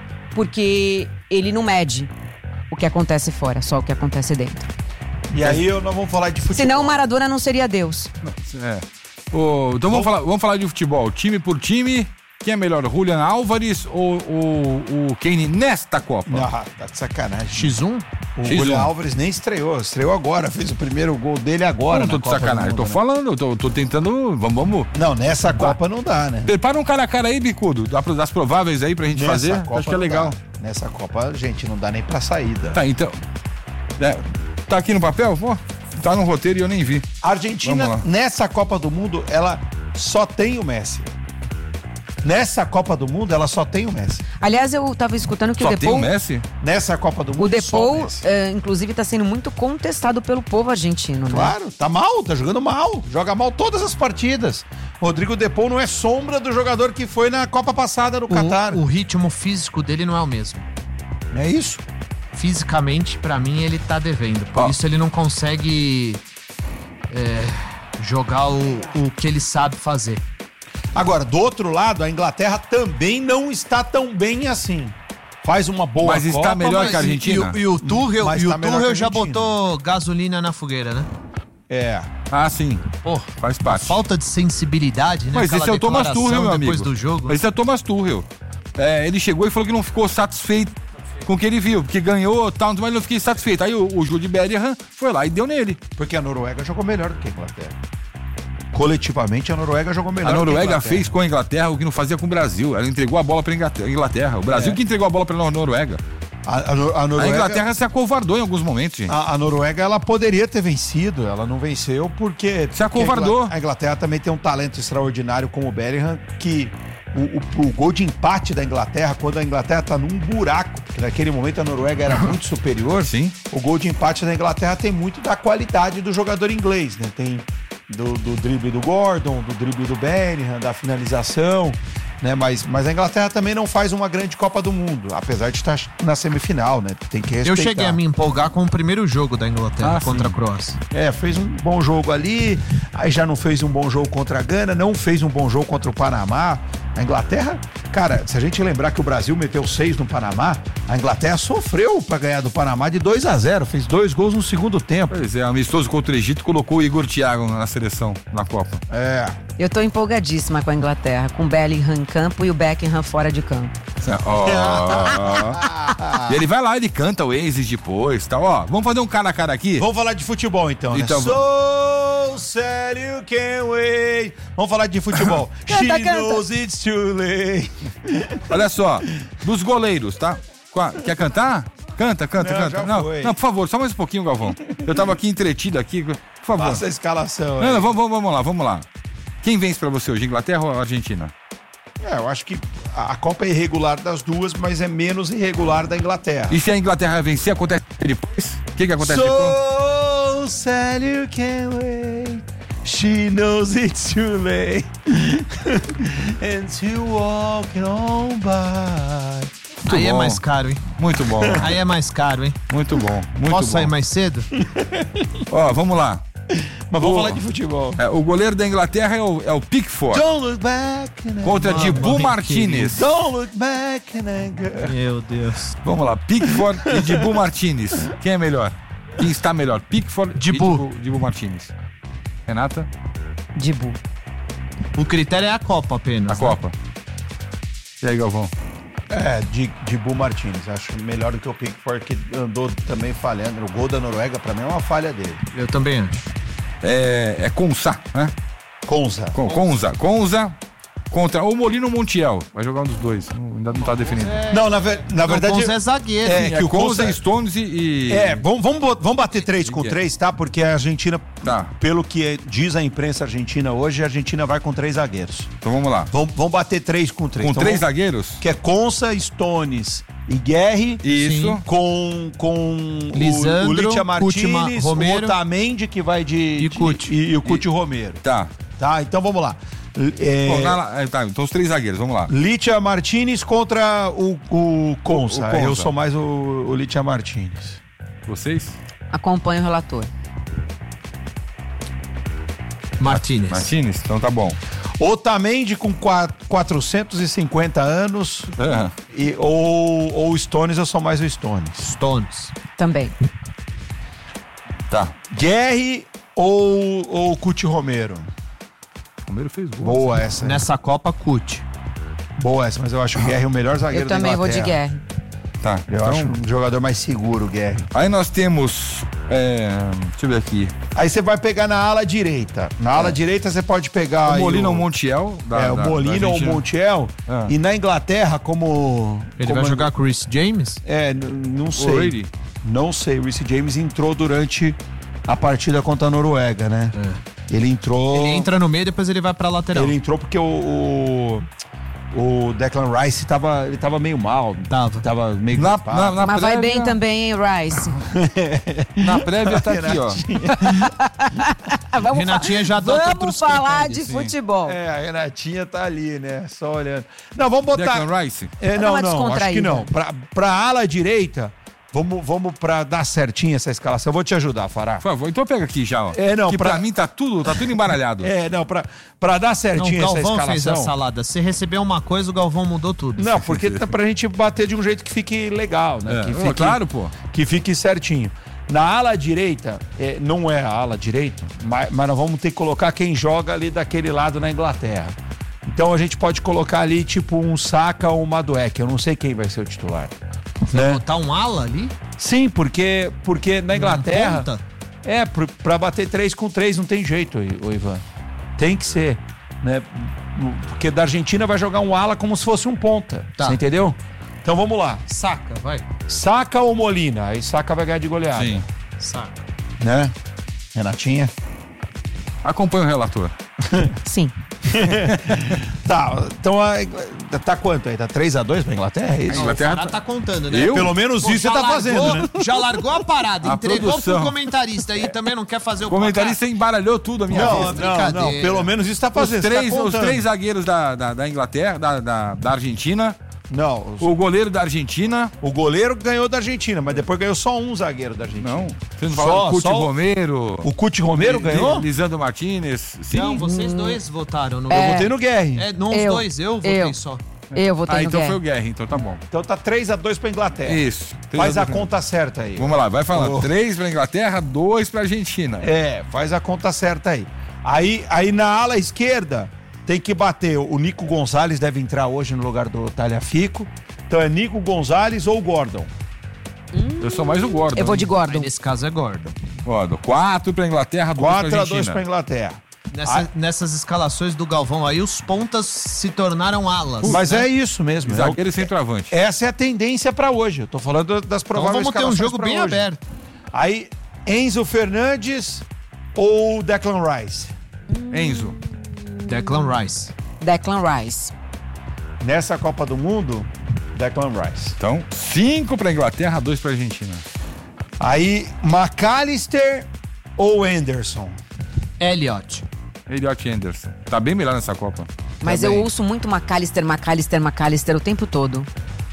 S12: porque ele não mede o que acontece fora, só o que acontece dentro.
S11: E aí não vamos falar de futebol.
S12: Senão o Maradona não seria Deus.
S9: Então vamos falar de futebol. Time por time, quem é melhor? Julian Álvares ou o Kane nesta Copa?
S11: Tá de sacanagem.
S10: X1?
S11: O Julian Álvares nem estreou agora, fez o primeiro gol dele agora.
S9: Não tô de sacanagem, tô falando, tô tentando, vamos.
S11: Não, nessa Copa não dá, né?
S9: Prepara um cara a cara aí, Bicudo, das prováveis aí pra gente fazer, acho que é legal.
S11: Nessa Copa, gente, não dá nem pra saída.
S9: Tá, então, tá aqui no papel? Pô, tá no roteiro e eu nem vi.
S11: A Argentina, nessa Copa do Mundo, ela só tem o Messi. Nessa Copa do Mundo, ela só tem o Messi.
S12: Aliás, eu tava escutando que
S9: só
S12: o Depou...
S9: tem o Messi?
S11: Nessa Copa do Mundo,
S12: o Depou, inclusive, tá sendo muito contestado pelo povo argentino, né?
S11: Claro, tá mal, tá jogando mal. Joga mal todas as partidas. Rodrigo Depou não é sombra do jogador que foi na Copa passada no Catar.
S10: O ritmo físico dele não é o mesmo.
S11: É isso.
S10: Fisicamente, pra mim, ele tá devendo. Por isso ele não consegue jogar o que ele sabe fazer.
S11: Agora, do outro lado, a Inglaterra também não está tão bem assim. Faz uma boa
S9: Mas está melhor que a Argentina.
S10: E o Tuchel já botou gasolina na fogueira, né?
S9: Ah, sim.
S10: Pô,
S9: faz parte.
S10: Falta de sensibilidade, né?
S9: Mas esse é o Thomas Tuchel, meu amigo.
S10: Depois do jogo.
S9: Esse é o Thomas Tuchel. Ele chegou e falou que não ficou satisfeito com o que ele viu, porque ganhou tal, mas não fiquei satisfeito. Aí o Jude Bellingham foi lá e deu nele.
S11: Porque a Noruega jogou melhor do que a Inglaterra. Coletivamente, a Noruega jogou melhor.
S9: A Noruega fez com a Inglaterra o que não fazia com o Brasil. Ela entregou a bola para a Inglaterra. O Brasil que entregou a bola para a Noruega.
S11: A Noruega,
S9: a Inglaterra se acovardou em alguns momentos, gente.
S11: A Noruega, ela poderia ter vencido. Ela não venceu porque...
S9: Se acovardou.
S11: A Inglaterra também tem um talento extraordinário como o Bellingham, que o gol de empate da Inglaterra, quando a Inglaterra tá num buraco, porque naquele momento a Noruega era muito superior.
S9: Sim.
S11: O gol de empate da Inglaterra tem muito da qualidade do jogador inglês, né? Tem do drible do Gordon, do drible do Bellingham, da finalização, né? Mas a Inglaterra também não faz uma grande Copa do Mundo, apesar de estar na semifinal, né? Tem que respeitar.
S10: Eu cheguei a me empolgar com o primeiro jogo da Inglaterra contra a Croácia.
S11: Fez um bom jogo ali, aí já não fez um bom jogo contra a Gana, não fez um bom jogo contra o Panamá. A Inglaterra, cara, se a gente lembrar que o Brasil meteu 6 no Panamá, a Inglaterra sofreu pra ganhar do Panamá de 2-0, fez 2 gols no segundo tempo.
S9: Pois é, amistoso contra o Egito, colocou o Igor Thiago na seleção, na Copa.
S12: Eu tô empolgadíssima com a Inglaterra, com o Bellingham em campo e o Beckham fora de campo.
S9: E ele vai lá, ele canta o Oasis depois, tá? Ó, vamos fazer um cara a cara aqui?
S11: Vamos falar de futebol então, né? So sad you can't wait. Vamos falar de futebol. She knows it's too late.
S9: Olha só, dos goleiros, tá? Quer cantar? Canta. Não, por favor, só mais um pouquinho, Galvão. Eu tava aqui entretido aqui, por favor.
S11: Faça a escalação.
S9: Não, vamos lá. Quem vence pra você hoje, Inglaterra ou Argentina?
S11: Eu acho que a Copa é irregular das duas, mas é menos irregular da Inglaterra.
S9: E se a Inglaterra vencer, acontece depois? O que acontece depois?
S11: So sad you can't wait. She knows it's too late. And to walk on by.
S10: Aí é mais caro, hein?
S9: Muito bom.
S10: Aí é mais caro, hein?
S9: Muito bom.
S10: Posso sair mais cedo?
S9: Ó, vamos lá.
S11: Mas vamos falar de futebol.
S9: O goleiro da Inglaterra é o Pickford.
S11: Don't look back
S9: contra Dibu Martinez.
S11: Don't look back in anger.
S10: Meu Deus.
S9: Vamos lá, Pickford e Dibu Martinez. Quem é melhor? Quem está melhor? Pickford e Dibu Martinez. Renata?
S12: Dibu.
S10: O critério é a Copa apenas.
S9: A Copa. E aí, Galvão?
S11: Dibu Martinez. Acho melhor do que o Pickford, que andou também falhando. O gol da Noruega, pra mim, é uma falha dele.
S10: Eu também acho.
S9: É Konsa, né?
S11: Konsa
S9: contra o Molino Montiel. Vai jogar um dos dois. Ainda não tá definido.
S11: Não, na verdade...
S10: O Konsa é zagueiro.
S9: Que o Konsa, Stones e...
S11: Vamos bater 3 com 3, tá? Porque a Argentina, pelo que diz a imprensa argentina hoje, a Argentina vai com 3 zagueiros.
S9: Então vamos lá.
S11: Vamos bater 3 com 3.
S9: Com 3 zagueiros?
S11: Que é Konsa, Stones e Guerri.
S9: Isso.
S11: Com
S10: Lisandro,
S11: o Licha Martinez,
S10: Romero,
S11: o Otamendi, que vai de... E o Cuti Romero.
S9: Tá,
S11: então vamos lá.
S9: Então os 3 zagueiros, vamos lá.
S11: Licha Martinez contra o Konsa. Eu sou mais o Licha Martinez.
S9: Vocês?
S12: Acompanho o relator.
S10: Martinez,
S9: então tá bom.
S11: Otamendi com 450 anos ou Stones, eu sou mais o Stones.
S12: Também.
S9: Tá.
S11: Guerri ou Cuti Romero?
S9: Romero fez gol.
S11: Boa essa.
S10: Nessa Copa, Cuti.
S11: Boa essa, mas eu acho o Guerri o melhor zagueiro da Inglaterra.
S12: Eu também vou de Guerri.
S9: Tá.
S11: Eu acho um jogador mais seguro, o Guerri.
S9: Aí nós temos... deixa eu ver aqui.
S11: Aí você vai pegar na ala direita. Na ala direita você pode pegar...
S9: O Molino ou Montiel.
S11: O Molino ou Montiel. E na Inglaterra, como...
S10: Ele vai jogar com o Reece James?
S11: Não sei. Não sei. O Reece James entrou durante a partida contra a Noruega, né? Ele entrou...
S10: Ele entra no meio e depois ele vai pra lateral.
S11: Ele entrou porque o Declan Rice ele tava meio mal. Tava meio
S12: gripado. Mas vai bem também, hein, Rice?
S9: Na prévia tá aqui, ó.
S10: Renatinha já dá
S12: Vamos falar de futebol.
S11: A Renatinha tá ali, né? Só olhando. Não, vamos botar...
S9: Declan Rice?
S11: Não, acho que não. Pra ala direita... Vamos pra dar certinho essa escalação. Eu vou te ajudar, Fará.
S9: Por favor, então pega aqui já, ó. Que pra mim tá tudo embaralhado.
S11: Pra dar certinho essa escalação...
S10: O Galvão fez a salada. Se recebeu uma coisa, o Galvão mudou tudo.
S11: Não, porque tá pra gente bater de um jeito que fique legal, né?
S9: Claro, pô.
S11: Que fique certinho. Na ala direita, não é a ala direita, mas nós vamos ter que colocar quem joga ali daquele lado na Inglaterra. Então a gente pode colocar ali tipo um Saka ou um Madueke. Eu não sei quem vai ser o titular.
S10: Vai botar um ala ali?
S11: Sim, porque na Inglaterra... pra bater 3-3 não tem jeito, o Ivan. Tem que ser, né? Porque da Argentina vai jogar um ala como se fosse um ponta. Tá. Você entendeu? Então vamos lá.
S10: Saka, vai.
S11: Saka ou Molina? Aí Saka vai ganhar de goleada.
S9: Sim.
S10: Saka.
S11: Né? Renatinha?
S9: Acompanha o relator.
S12: Sim.
S11: Tá, então tá quanto aí? Tá 3-2 pra Inglaterra? É isso?
S10: A Inglaterra tá contando, né?
S11: Pelo menos isso você tá fazendo, né?
S10: Já largou a parada, entregou
S9: produção.
S10: pro comentarista e também não quer fazer o
S9: comentarista embaralhou tudo a minha vida.
S11: Não, pelo menos isso tá fazendo.
S9: Os três zagueiros da Inglaterra, da Argentina.
S11: Não.
S9: O goleiro da Argentina.
S11: O goleiro ganhou da Argentina, mas depois ganhou só um zagueiro da Argentina.
S9: Não. Você não falou o Cuti Romero.
S11: O Cuti Romero ganhou?
S9: Lisandro Martinez. Sim.
S10: Não, vocês dois votaram no...
S11: Eu votei no Guerri.
S10: Não os dois, eu votei só.
S12: Eu votei no
S9: então
S12: Guerri.
S9: foi o Guerri, então tá bom.
S11: Então tá 3-2 pra Inglaterra.
S9: Isso.
S11: Faz a conta certa aí.
S9: Vamos lá, vai falar. 3 pra Inglaterra, 2 pra Argentina.
S11: Faz a conta certa aí. Aí na ala esquerda tem que bater. O Nico Gonzalez deve entrar hoje no lugar do Tagliafico. Então é Nico Gonzalez ou Gordon?
S9: Eu sou mais o Gordon.
S12: Eu vou de Gordon.
S10: Nesse caso é Gordon.
S9: 4 pra Inglaterra, 2 pra Argentina.
S11: 4-2 pra Inglaterra.
S10: Nessas escalações do Galvão aí, os pontas se tornaram alas.
S11: Mas é isso mesmo.
S9: Zagueiro e centroavante.
S11: Essa é a tendência pra hoje. Eu tô falando das prováveis
S10: então vamos ter um jogo bem aberto.
S11: Aí, Enzo Fernandes ou Declan Rice?
S9: Enzo.
S10: Declan Rice.
S12: Declan Rice.
S11: Nessa Copa do Mundo, Declan Rice.
S9: Então, 5 pra Inglaterra, 2 pra Argentina.
S11: Aí, McAllister ou Anderson?
S10: Elliot
S9: Anderson. Tá bem melhor nessa Copa.
S12: Mas eu ouço muito McAllister o tempo todo.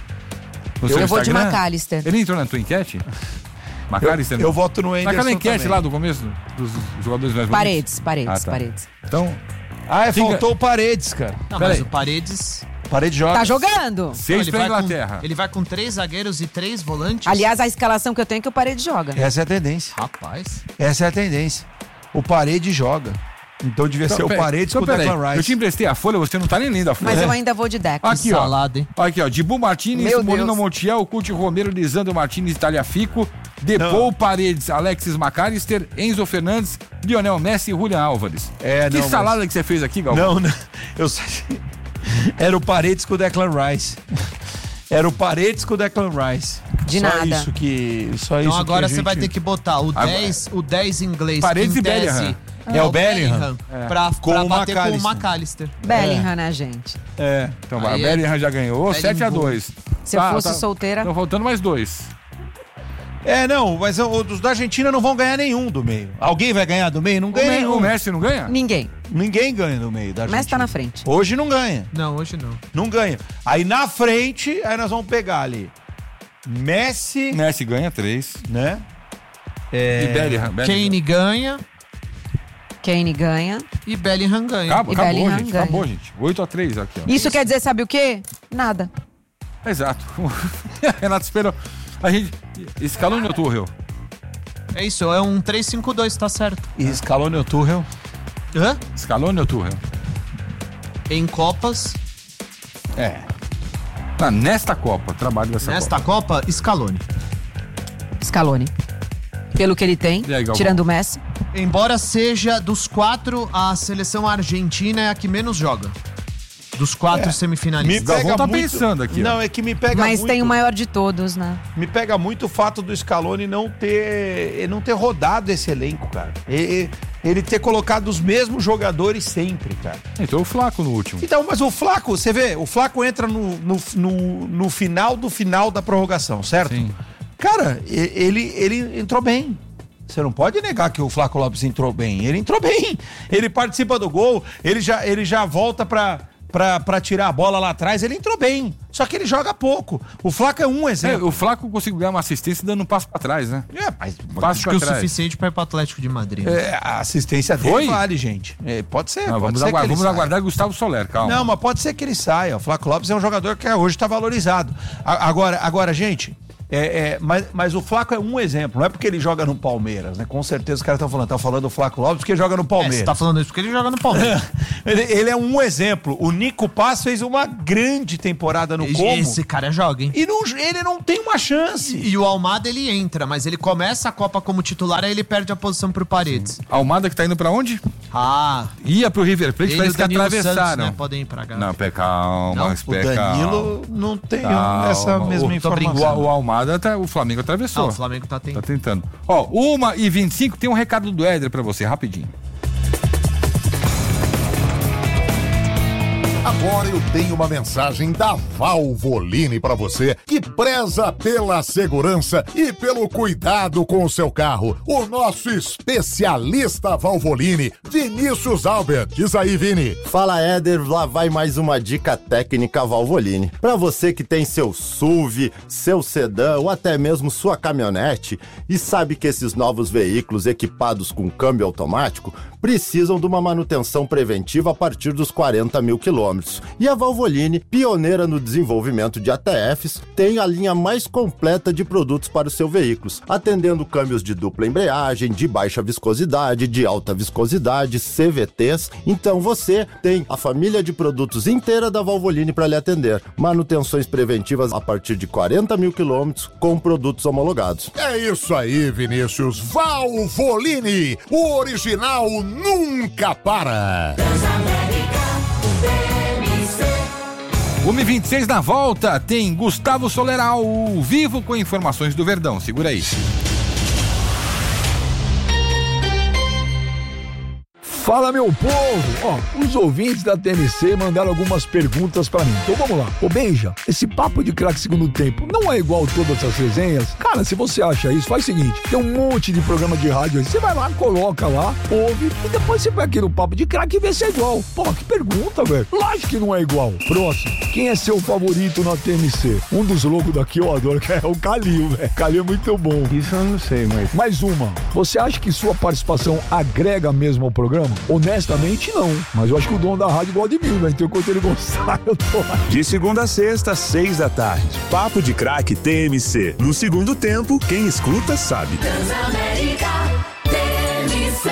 S12: Eu vou de McAllister.
S9: Ele entrou na tua enquete? McAllister?
S11: Eu voto no Anderson.
S9: Naquela enquete
S11: também.
S9: lá do começo dos jogadores mais bonitos.
S12: Paredes.
S9: Então...
S11: faltou o Paredes, cara.
S10: Não, mas o Paredes
S11: joga.
S12: Tá jogando.
S9: 6 pra Inglaterra.
S10: Ele vai com 3 zagueiros e 3 volantes.
S12: Aliás, a escalação que eu tenho é que o Paredes joga.
S11: Essa é a tendência.
S10: Rapaz.
S11: Essa é a tendência. O Paredes joga. Então devia ser o Paredes com o Declan Rice.
S9: Eu te emprestei a folha, você não tá nem lendo a folha.
S12: Mas eu ainda vou de Declan.
S9: Aqui,
S10: salada, hein?
S9: Aqui, ó. Dibu Martinez, Molino Montiel, Cuti Romero, Lisandro Martinez, Tagliafico, Depou, Paredes, Alexis McAllister, Enzo Fernandes, Lionel Messi e Julian Álvares. Que salada que você fez aqui, Galvão?
S11: Não. Era o Paredes com o Declan Rice. Era o Paredes com o Declan Rice.
S12: De nada.
S10: Então agora você vai ter que botar o 10 inglês.
S9: Paredes e Bellingham.
S11: É o Bellingham.
S10: Pra bater com o McAllister.
S12: Bellingham, né, gente?
S9: Então vai. O Bellingham já ganhou. 7-2.
S12: Se eu fosse solteira...
S9: Estão faltando mais 2.
S11: Mas os da Argentina não vão ganhar nenhum do meio. Alguém vai ganhar do meio? Não ganha nenhum.
S9: O Messi não ganha?
S12: Ninguém
S11: ganha do meio da Argentina.
S12: O Messi tá na frente.
S11: Hoje não ganha.
S10: Não, hoje não.
S11: Não ganha. Aí na frente, aí nós vamos pegar ali Messi
S9: ganha 3.
S11: Né?
S9: E Bellingham.
S10: Kane ganha. E Bellingham ganha.
S9: Acabou, gente. 8-3 aqui, ó.
S12: Isso quer dizer, sabe o quê? Nada.
S9: Exato. Renato esperou. A gente... Scaloni ou Tuchel?
S10: É isso, é um 3-5-2, tá certo.
S11: E Scaloni ou Tuchel?
S9: Scaloni ou Tuchel?
S10: Em Copas.
S9: Nesta Copa, trabalho dessa Copa.
S10: Nesta Copa, Scaloni.
S12: Pelo que ele tem, tirando o Messi.
S10: Embora seja dos 4, a seleção argentina é a que menos joga. Dos 4 semifinalistas.
S9: O Galvão tá pensando aqui.
S11: Não, é que me pega
S12: Mas
S11: muito...
S12: tem o maior de todos, né?
S11: Me pega muito o fato do Scaloni não ter rodado esse elenco, cara. Ele ter colocado os mesmos jogadores sempre, cara.
S9: Então o Flaco no último.
S11: Então, mas o Flaco, você vê, o Flaco entra no final do final da prorrogação, certo?
S9: Sim.
S11: Cara, ele entrou bem. Você não pode negar que o Flaco Lopes entrou bem. Ele entrou bem. Ele participa do gol, ele já volta pra tirar a bola lá atrás, ele entrou bem. Só que ele joga pouco. O Flaco é um exemplo.
S9: O Flaco conseguiu ganhar uma assistência dando um passo pra trás, né?
S11: Mas
S10: acho que o suficiente pra ir pro Atlético de Madrid. Né?
S11: A assistência dele vale, gente. Pode ser.
S9: Não, vamos aguardar Gustavo Soler, calma.
S11: Não, mas pode ser que ele saia. O Flaco Lopes é um jogador que hoje tá valorizado. Agora, gente, Mas o Flaco é um exemplo, não é porque ele joga no Palmeiras, né? Com certeza os caras estão falando do Flaco Lopes porque ele joga no Palmeiras.
S10: Você tá falando isso porque ele joga no Palmeiras.
S11: Ele é um exemplo. O Nico Paz fez uma grande temporada no Como.
S10: Esse cara joga, hein?
S11: E ele não tem uma chance.
S10: E o Almada, ele entra, mas ele começa a Copa como titular, aí ele perde a posição pro Paredes.
S9: Almada que tá indo pra onde? Ia pro River Plate, parece que atravessaram.
S10: Santos, né? Podem ir pra cá.
S9: Não, calma.
S11: O Danilo não tem essa mesma informação.
S9: O Almada, o Flamengo atravessou.
S10: O Flamengo tá
S9: tentando. 1h25, tem um recado do Éder pra você, rapidinho.
S1: Agora eu tenho uma mensagem da Valvoline para você que preza pela segurança e pelo cuidado com o seu carro. O nosso especialista Valvoline, Vinícius Albert. Diz aí, Vini.
S16: Fala, Éder, lá vai mais uma dica técnica Valvoline. Para você que tem seu SUV, seu sedã ou até mesmo sua caminhonete e sabe que esses novos veículos equipados com câmbio automático precisam de uma manutenção preventiva a partir dos 40 mil quilômetros. E a Valvoline, pioneira no desenvolvimento de ATFs, tem a linha mais completa de produtos para os seus veículos, atendendo câmbios de dupla embreagem, de baixa viscosidade, de alta viscosidade, CVTs. Então você tem a família de produtos inteira da Valvoline para lhe atender. Manutenções preventivas a partir de 40 mil quilômetros com produtos homologados.
S1: É isso aí, Vinícius. Valvoline, o original nunca para.
S9: 1h26 na volta, tem Gustavo Soleral, vivo com informações do Verdão. Segura aí.
S17: Fala, meu povo! Os ouvintes da TMC mandaram algumas perguntas pra mim. Então vamos lá. Benja, esse papo de craque segundo tempo não é igual todas essas resenhas? Cara, se você acha isso, faz o seguinte, tem um monte de programa de rádio aí. Você vai lá, coloca lá, ouve, e depois você vai aqui no papo de craque e vê se é igual. Que pergunta, velho. Lógico que não é igual. Próximo. Quem é seu favorito na TMC? Um dos loucos daqui eu adoro, que é o Calil, velho. Calil é muito bom.
S18: Isso eu não sei, mas...
S17: Mais uma. Você acha que sua participação agrega mesmo ao programa? Honestamente, não. Mas eu acho que o dono da rádio gosta de mim, né? Então, enquanto ele gostar, eu tô lá.
S8: De segunda a sexta, 6 da tarde. Papo de craque TMC. No segundo tempo, quem escuta sabe.
S1: Transamérica TMC.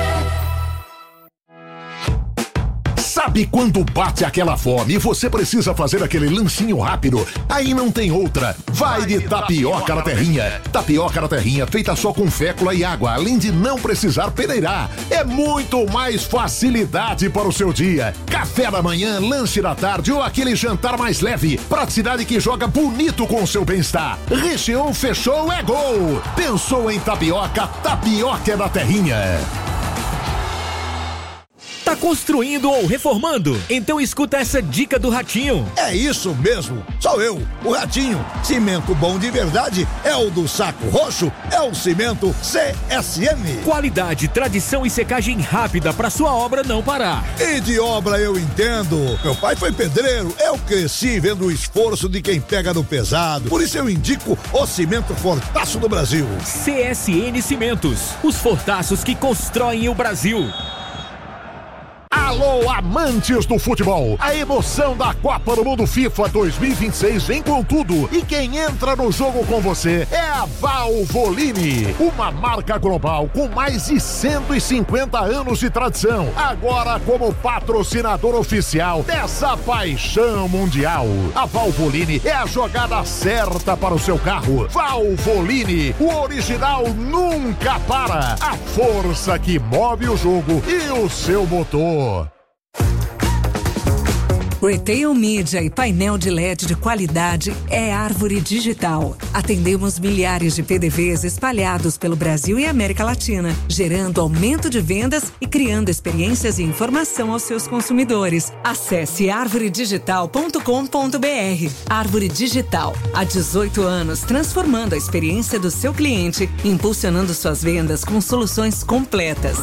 S1: Sabe quando bate aquela fome e você precisa fazer aquele lanchinho rápido? Aí não tem outra. Vai de tapioca na terrinha. Tapioca na terrinha feita só com fécula e água, além de não precisar peneirar. É muito mais facilidade para o seu dia. Café da manhã, lanche da tarde ou aquele jantar mais leve. Praticidade que joga bonito com o seu bem-estar. Recheou, fechou, é gol. Pensou em tapioca? Tapioca é da terrinha.
S19: Tá construindo ou reformando? Então escuta essa dica do Ratinho.
S20: É isso mesmo, sou eu, o Ratinho. Cimento bom de verdade é o do Saco Roxo, é o cimento CSM.
S19: Qualidade, tradição e secagem rápida para sua obra não parar.
S20: E de obra eu entendo. Meu pai foi pedreiro, eu cresci vendo o esforço de quem pega no pesado. Por isso eu indico o cimento Fortaço do Brasil.
S19: CSN Cimentos, os fortaços que constroem o Brasil.
S1: Alô, amantes do futebol! A emoção da Copa do Mundo FIFA 2026 vem com tudo. E quem entra no jogo com você é a Valvoline, uma marca global com mais de 150 anos de tradição. Agora como patrocinador oficial dessa paixão mundial. A Valvoline é a jogada certa para o seu carro. Valvoline, o original nunca para. A força que move o jogo e o seu motor.
S21: Retail Media e painel de LED de qualidade é Árvore Digital. Atendemos milhares de PDVs espalhados pelo Brasil e América Latina, gerando aumento de vendas e criando experiências e informação aos seus consumidores. Acesse arvoredigital.com.br. Árvore Digital, há 18 anos transformando a experiência do seu cliente, impulsionando suas vendas com soluções completas.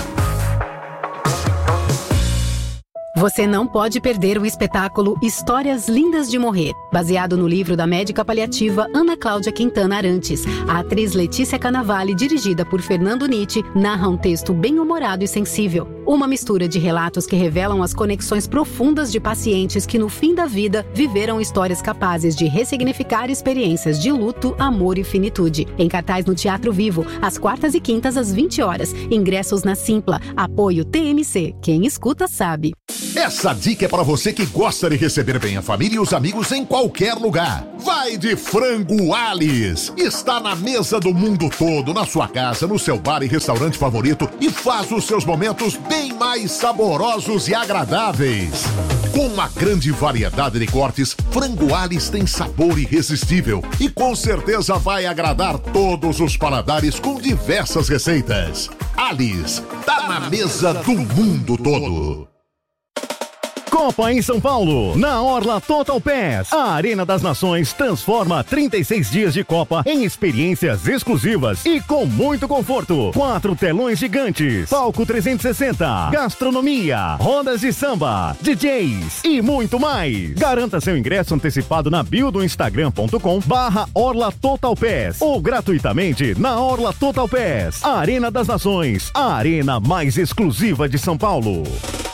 S7: Você não pode perder o espetáculo Histórias Lindas de Morrer, baseado no livro da médica paliativa Ana Cláudia Quintana Arantes. A atriz Letícia Cannavale, dirigida por Fernando Nitti, narra um texto bem-humorado e sensível. O Uma mistura de relatos que revelam as conexões profundas de pacientes que no fim da vida viveram histórias capazes de ressignificar experiências de luto, amor e finitude. Em cartaz no Teatro Vivo, às quartas e quintas às 20 horas. Ingressos na Simpla. Apoio TMC. Quem escuta sabe.
S1: Essa dica é para você que gosta de receber bem a família e os amigos em qualquer lugar. Vai de Frango Alice. Está na mesa do mundo todo, na sua casa, no seu bar e restaurante favorito e faz os seus momentos bem mais saborosos e agradáveis. Com uma grande variedade de cortes, Frango Alice tem sabor irresistível e com certeza vai agradar todos os paladares com diversas receitas. Alice, tá na mesa do mundo todo.
S18: Copa em São Paulo, na Orla Total Pass. A Arena das Nações transforma 36 dias de Copa em experiências exclusivas e com muito conforto. 4 telões gigantes, palco 360, gastronomia, rodas de samba, DJs e muito mais. Garanta seu ingresso antecipado na bio do Instagram.com/Orla Total Pass ou gratuitamente na Orla Total Pass. A Arena das Nações, a arena mais exclusiva de São Paulo.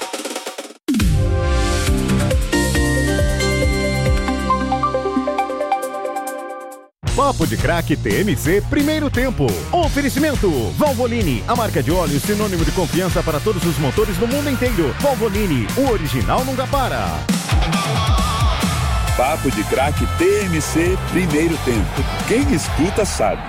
S18: Papo de Craque TMC, primeiro tempo. Oferecimento: Valvoline, a marca de óleo sinônimo de confiança para todos os motores no mundo inteiro. Valvoline, o original nunca para.
S8: Papo de Craque TMC, primeiro tempo. Quem escuta sabe.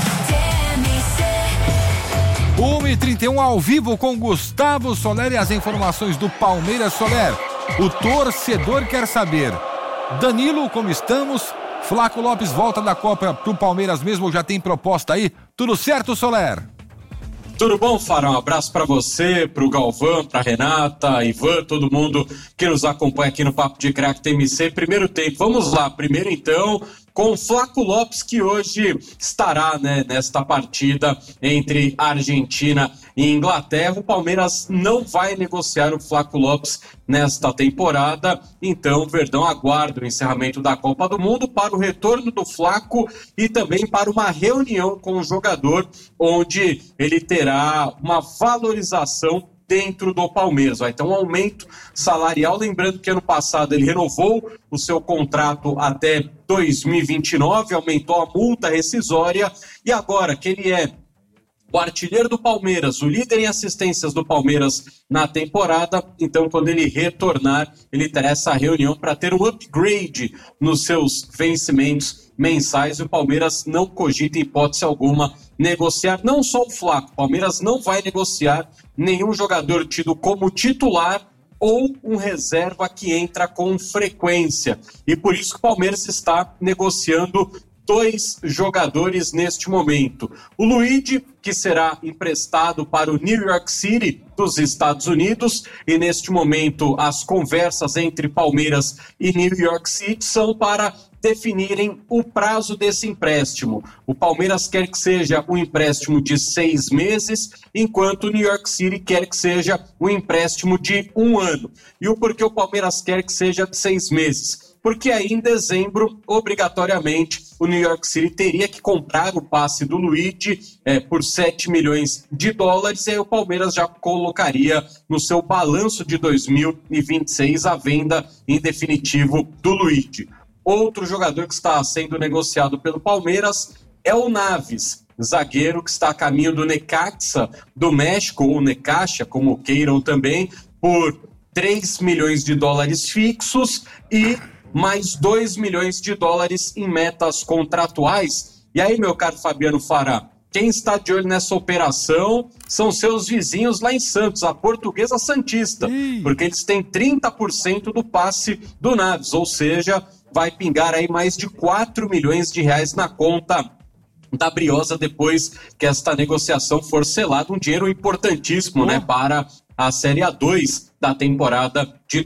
S9: 1h31 ao vivo com Gustavo Soler e as informações do Palmeiras. Soler, o torcedor quer saber: Danilo, como estamos? Flaco Lopes volta da Copa pro Palmeiras mesmo ou já tem proposta aí? Tudo certo, Soler?
S22: Tudo bom, Fara? Um abraço para você, pro Galvão, pra Renata, Ivan, todo mundo que nos acompanha aqui no Papo de Craque TMC. Primeiro tempo, vamos lá. Primeiro então, com o Flaco Lopes, que hoje estará, nesta partida entre Argentina e Inglaterra. O Palmeiras não vai negociar o Flaco Lopes nesta temporada, então o Verdão aguarda o encerramento da Copa do Mundo para o retorno do Flaco e também para uma reunião com o jogador, onde ele terá uma valorização dentro do Palmeiras. Vai ter um aumento salarial, lembrando que ano passado ele renovou o seu contrato até 2029, aumentou a multa rescisória e agora que ele é o artilheiro do Palmeiras, o líder em assistências do Palmeiras na temporada, então quando ele retornar, ele terá essa reunião para ter um upgrade nos seus vencimentos mensais e o Palmeiras não cogita em hipótese alguma negociar, não só o Flaco, o Palmeiras não vai negociar nenhum jogador tido como titular ou um reserva que entra com frequência. E por isso que o Palmeiras está negociando 2 jogadores neste momento. O Luigi, que será emprestado para o New York City dos Estados Unidos, e neste momento as conversas entre Palmeiras e New York City são para definirem o prazo desse empréstimo. O Palmeiras quer que seja um empréstimo de 6 meses, enquanto o New York City quer que seja um empréstimo de 1 ano. E o porquê o Palmeiras quer que seja de 6 meses? Porque aí em dezembro, obrigatoriamente, o New York City teria que comprar o passe do Luigi por 7 milhões de dólares, e aí o Palmeiras já colocaria no seu balanço de 2026 a venda em definitivo do Luigi. Outro jogador que está sendo negociado pelo Palmeiras é o Naves, zagueiro que está a caminho do Necaxa do México, ou Necaxa, como queiram também, por 3 milhões de dólares fixos e mais 2 milhões de dólares em metas contratuais. E aí, meu caro Fabiano Fará, quem está de olho nessa operação são seus vizinhos lá em Santos, a Portuguesa Santista, porque eles têm 30% do passe do Naves, ou seja, vai pingar aí mais de 4 milhões de reais na conta da Briosa depois que esta negociação for selada, um dinheiro importantíssimo, para a Série A2 da temporada de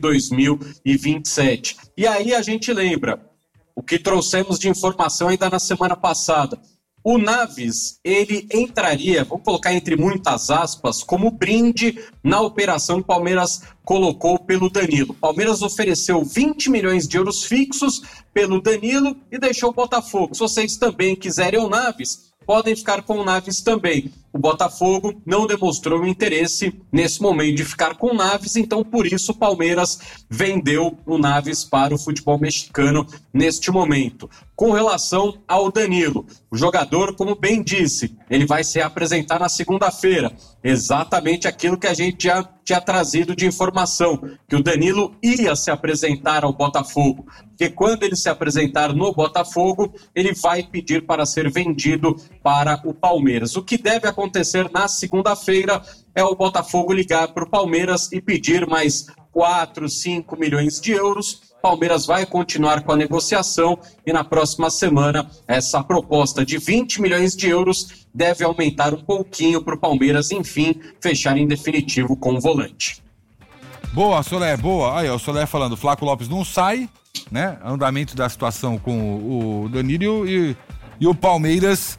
S22: 2027. E aí a gente lembra o que trouxemos de informação ainda na semana passada. O Naves, ele entraria, vou colocar entre muitas aspas, como brinde na operação que o Palmeiras colocou pelo Danilo. O Palmeiras ofereceu 20 milhões de euros fixos pelo Danilo e deixou o Botafogo. Se vocês também quiserem o Naves, podem ficar com o Naves também. o Botafogo não demonstrou interesse nesse momento de ficar com o Naves, então por isso o Palmeiras vendeu o Naves para o futebol mexicano neste momento. Com relação ao Danilo, o jogador, como bem disse, ele vai se apresentar na segunda-feira. Exatamente aquilo que a gente já tinha trazido de informação, que o Danilo ia se apresentar ao Botafogo. Porque quando ele se apresentar no Botafogo, ele vai pedir para ser vendido para o Palmeiras. O que deve acontecer na segunda-feira é o Botafogo ligar para o Palmeiras e pedir mais 4, 5 milhões de euros. Palmeiras vai continuar com a negociação e na próxima semana essa proposta de 20 milhões de euros deve aumentar um pouquinho para o Palmeiras, enfim, fechar em definitivo com o volante.
S9: Boa, Soler, boa. Aí, o Soler falando, Flaco Lopes não sai, né? Andamento da situação com o Danilo e o Palmeiras,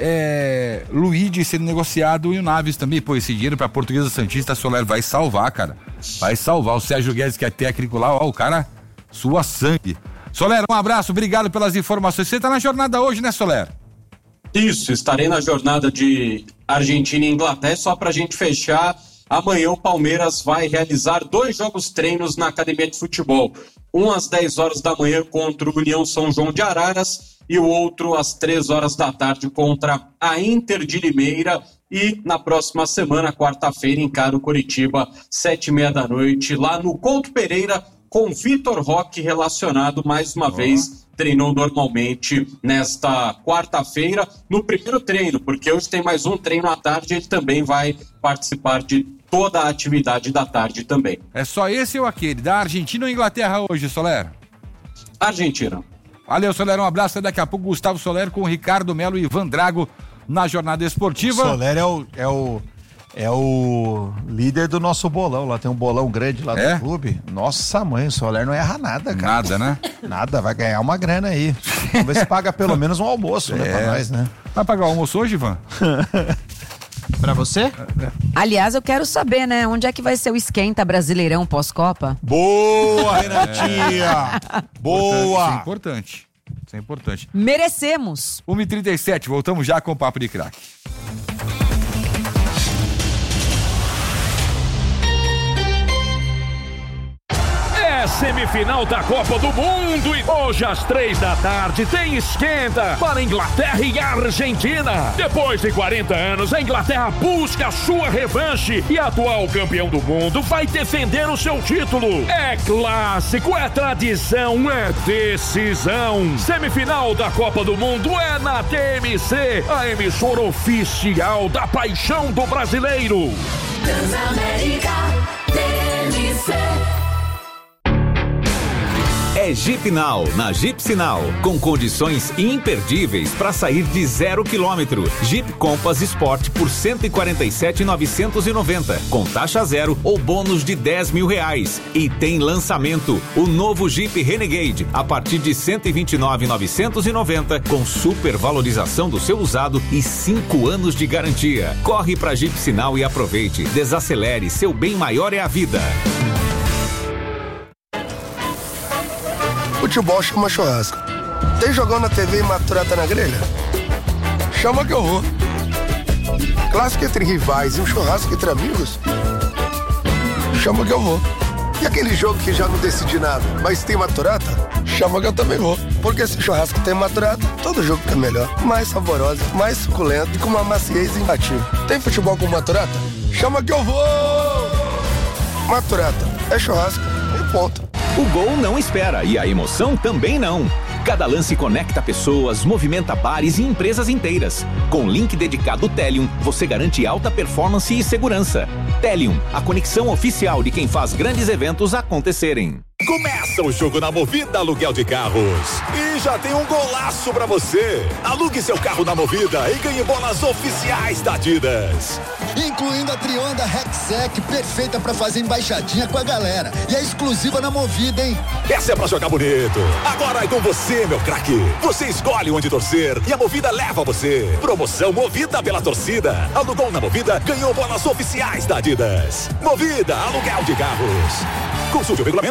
S9: Luigi sendo negociado e o Naves também. Pô, esse dinheiro pra Portuguesa Santista, Soler vai salvar, cara. Vai salvar. O Sérgio Guedes, que é técnico lá, ó, o cara sua sangue. Soler, um abraço, obrigado pelas informações. Você tá na jornada hoje, né, Soler?
S22: Isso, estarei na jornada de Argentina e Inglaterra. Só pra gente fechar, amanhã o Palmeiras vai realizar 2 jogos treinos na academia de futebol. Um às 10 horas da manhã contra o União São João de Araras e o outro às 3 horas da tarde contra a Inter de Limeira. E na próxima semana, quarta-feira, encara o Coritiba, 7h30 da noite, lá no Couto Pereira, com Vitor Roque relacionado mais uma vez. Treinou normalmente nesta quarta-feira no primeiro treino, porque hoje tem mais um treino à tarde, ele também vai participar de toda a atividade da tarde também.
S9: É só esse ou aquele? Da Argentina ou Inglaterra hoje, Soler?
S22: Argentina.
S9: Valeu, Soler, um abraço. Daqui a pouco Gustavo Soler com o Ricardo Melo e Ivan Drago na jornada esportiva.
S11: O Soler é o líder do nosso bolão. Lá tem um bolão grande lá do clube. Nossa mãe, o Soler não erra nada, cara.
S9: Nada, né?
S11: Nada, vai ganhar uma grana aí. Vamos ver se paga pelo menos um almoço, né, pra nós, né?
S9: Vai pagar o almoço hoje, Ivan?
S10: Pra você?
S12: Aliás, eu quero saber, né? Onde é que vai ser o esquenta Brasileirão pós-Copa?
S11: Boa, Renatinha! Boa!
S9: Isso é importante. Isso é importante.
S12: Merecemos!
S9: 1h37, voltamos já com o Papo de Craque.
S2: Semifinal da Copa do Mundo e hoje às 3 da tarde tem esquenta para Inglaterra e Argentina. Depois de 40 anos, a Inglaterra busca a sua revanche e atual campeão do mundo vai defender o seu título. É clássico, é tradição, é decisão. Semifinal da Copa do Mundo é na TMC, a emissora oficial da paixão do brasileiro.
S3: Transamérica TMC. É Jeep Now, na Jeep Sinal, com condições imperdíveis para sair de 0 km. Jeep Compass Sport por R$ 147.990, com taxa zero ou bônus de R$10 mil. E tem lançamento, o novo Jeep Renegade, a partir de R$ 129.990, com super valorização do seu usado e 5 anos de garantia. Corre para Jeep Sinal e aproveite. Desacelere, seu bem maior é a vida.
S23: Futebol chama churrasco. Tem jogão na TV e maturata na grelha? Chama que eu vou. Clássico entre rivais e um churrasco entre amigos? Chama que eu vou. E aquele jogo que já não decidi nada, mas tem maturata? Chama que eu também vou. Porque se churrasco tem maturata, todo jogo fica melhor. Mais saboroso, mais suculento e com uma maciez imbatível. Tem futebol com maturata? Chama que eu vou! Maturata é churrasco e ponto.
S3: O gol não espera e a emoção também não. Cada lance conecta pessoas, movimenta bares e empresas inteiras. Com link dedicado Telium, você garante alta performance e segurança. Telium, a conexão oficial de quem faz grandes eventos acontecerem.
S24: Começa o jogo na Movida Aluguel de Carros. E já tem um golaço pra você. Alugue seu carro na Movida e ganhe bolas oficiais da Adidas.
S25: Incluindo a Trionda Rexec, perfeita pra fazer embaixadinha com a galera. E é exclusiva na Movida, hein?
S24: Essa é pra jogar bonito. Agora é com você, meu craque. Você escolhe onde torcer e a Movida leva você. Promoção Movida pela torcida. Alugou na Movida, ganhou bolas oficiais da Adidas. Movida Aluguel de Carros. Consulte o regulamento no site.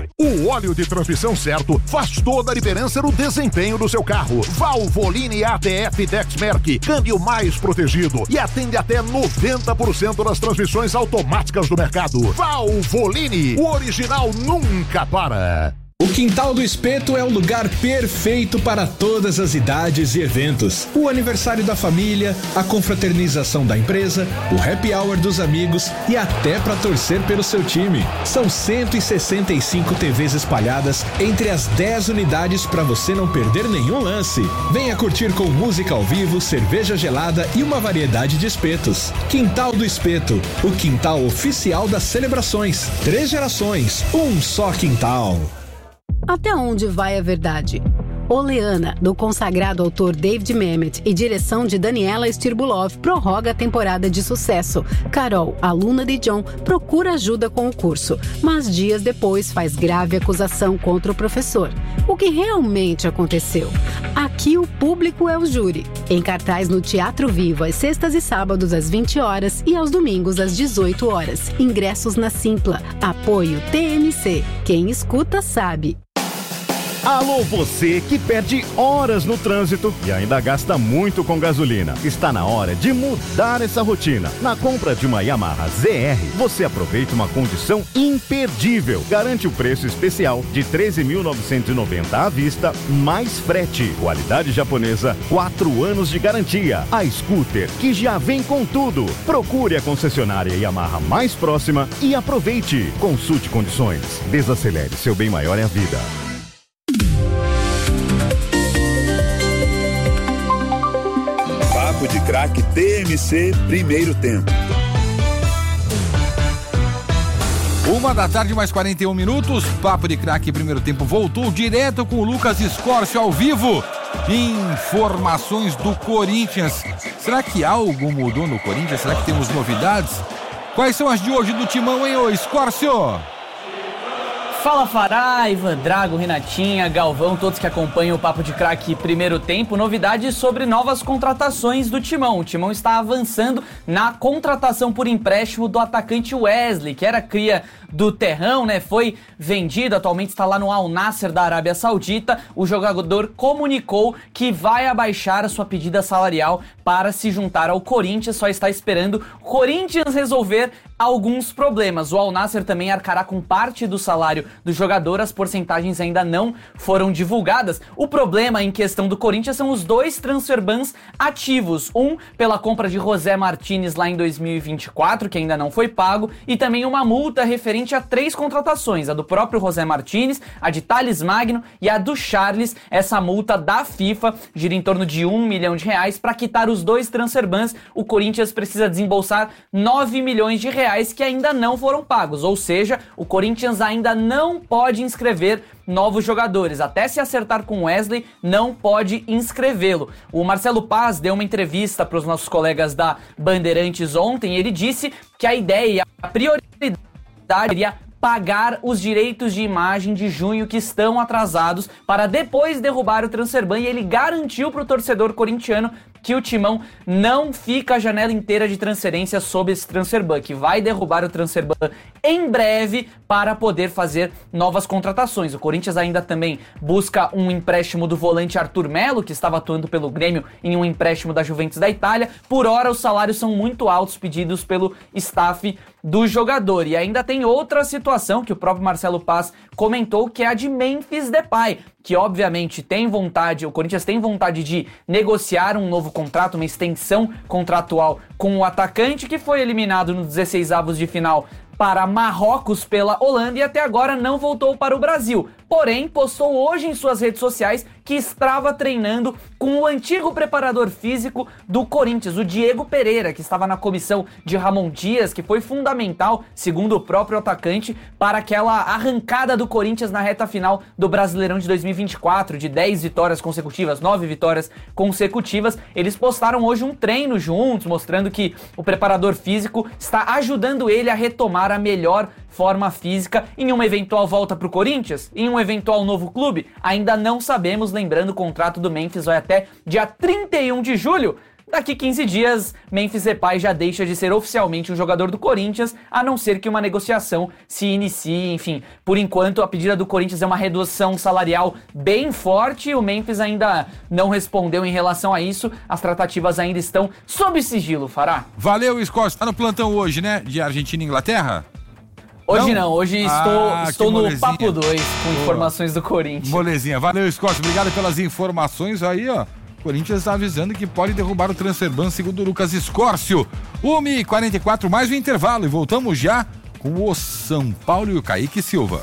S1: O óleo de transmissão certo faz toda a diferença no desempenho do seu carro. Valvoline ATF Dexmerc, câmbio mais protegido e atende até 90% das transmissões automáticas do mercado. Valvoline, o original nunca para.
S4: O Quintal do Espeto é o lugar perfeito para todas as idades e eventos. O aniversário da família, a confraternização da empresa, o happy hour dos amigos e até para torcer pelo seu time. São 165 TVs espalhadas entre as 10 unidades para você não perder nenhum lance. Venha curtir com música ao vivo, cerveja gelada e uma variedade de espetos. Quintal do Espeto, o quintal oficial das celebrações. 3 gerações, um só quintal.
S7: Até onde vai a verdade? Oleana, do consagrado autor David Mamet e direção de Daniela Stirbulov, prorroga a temporada de sucesso. Carol, aluna de John, procura ajuda com o curso, mas dias depois faz grave acusação contra o professor. O que realmente aconteceu? Aqui o público é o júri. Em cartaz no Teatro Vivo, às sextas e sábados às 20 horas e aos domingos às 18 horas. Ingressos na Simpla. Apoio TMC. Quem escuta sabe.
S18: Alô, você que perde horas no trânsito e ainda gasta muito com gasolina. Está na hora de mudar essa rotina. Na compra de uma Yamaha ZR, você aproveita uma condição imperdível. Garante o preço especial de R$ 13.990 à vista, mais frete. Qualidade japonesa, 4 anos de garantia. A scooter que já vem com tudo. Procure a concessionária Yamaha mais próxima e aproveite. Consulte condições. Desacelere, seu bem maior é a vida.
S8: Papo de Craque TMC, primeiro tempo.
S9: 1h da tarde, mais 41 minutos. Papo de Craque, primeiro tempo, voltou direto com o Lucas Scorcio ao vivo. Informações do Corinthians. Será que algo mudou no Corinthians? Será que temos novidades? Quais são as de hoje do Timão, hein, ô Scorcio?
S5: Fala Fará, Ivan Drago, Renatinha, Galvão, todos que acompanham o Papo de Craque primeiro tempo. Novidades sobre novas contratações do Timão. O Timão está avançando na contratação por empréstimo do atacante Wesley, que era cria do Terrão, né? Foi vendido, atualmente está lá no Al Nassr da Arábia Saudita. O jogador comunicou que vai abaixar a sua pedida salarial para se juntar ao Corinthians. Só está esperando o Corinthians resolver alguns problemas. O Al Nassr também arcará com parte do salário do jogador, as porcentagens ainda não foram divulgadas. O problema em questão do Corinthians são os 2 transfer bans ativos. Um pela compra de José Martínez lá em 2024, que ainda não foi pago, e também uma multa referente a 3 contratações, a do próprio José Martínez, a de Thales Magno e a do Charles. Essa multa da FIFA gira em torno de R$1 milhão. Para quitar os 2 transfer bans, o Corinthians precisa desembolsar R$9 milhões que ainda não foram pagos, ou seja, o Corinthians ainda não pode inscrever novos jogadores. Até se acertar com Wesley, não pode inscrevê-lo. O Marcelo Paz deu uma entrevista para os nossos colegas da Bandeirantes ontem e ele disse que a ideia, a prioridade seria pagar os direitos de imagem de junho que estão atrasados para depois derrubar o transfer ban, e ele garantiu para o torcedor corintiano que o Timão não fica a janela inteira de transferência sob esse transfer ban, que vai derrubar o transfer ban em breve para poder fazer novas contratações. O Corinthians ainda também busca um empréstimo do volante Arthur Melo, que estava atuando pelo Grêmio em um empréstimo da Juventus da Itália. Por hora, os salários são muito altos pedidos pelo staff do jogador. E ainda tem outra situação que o próprio Marcelo Paz comentou, que é a de Memphis Depay, que obviamente tem vontade, o Corinthians tem vontade de negociar um novo contrato, uma extensão contratual com o atacante, que foi eliminado nos 16avos de final para Marrocos pela Holanda e até agora não voltou para o Brasil. Porém, postou hoje em suas redes sociais que estava treinando com o antigo preparador físico do Corinthians, o Diego Pereira, que estava na comissão de Ramon Dias, que foi fundamental, segundo o próprio atacante, para aquela arrancada do Corinthians na reta final do Brasileirão de 2024, de 10 vitórias consecutivas, 9 vitórias consecutivas. Eles postaram hoje um treino juntos, mostrando que o preparador físico está ajudando ele a retomar a melhor forma física em uma eventual volta para o Corinthians, em um eventual novo clube. Ainda não sabemos, lembrando, o contrato do Memphis vai até dia 31 de julho. Daqui 15 dias, Memphis Depay já deixa de ser oficialmente um jogador do Corinthians, a não ser que uma negociação se inicie. Enfim, por enquanto a pedida do Corinthians é uma redução salarial bem forte. O Memphis ainda não respondeu em relação a isso. As tratativas ainda estão sob sigilo, Fará.
S9: Valeu, Scott. Tá no plantão hoje, né? De Argentina e Inglaterra?
S5: Hoje não, hoje estou no Papo 2 com informações do Corinthians.
S9: Molezinha. Valeu, Scott. Obrigado pelas informações aí, ó. O Corinthians está avisando que pode derrubar o transfer ban, segundo o Lucas Escórcio. 1h44, mais um intervalo. E voltamos já com o São Paulo e o Kaique Silva.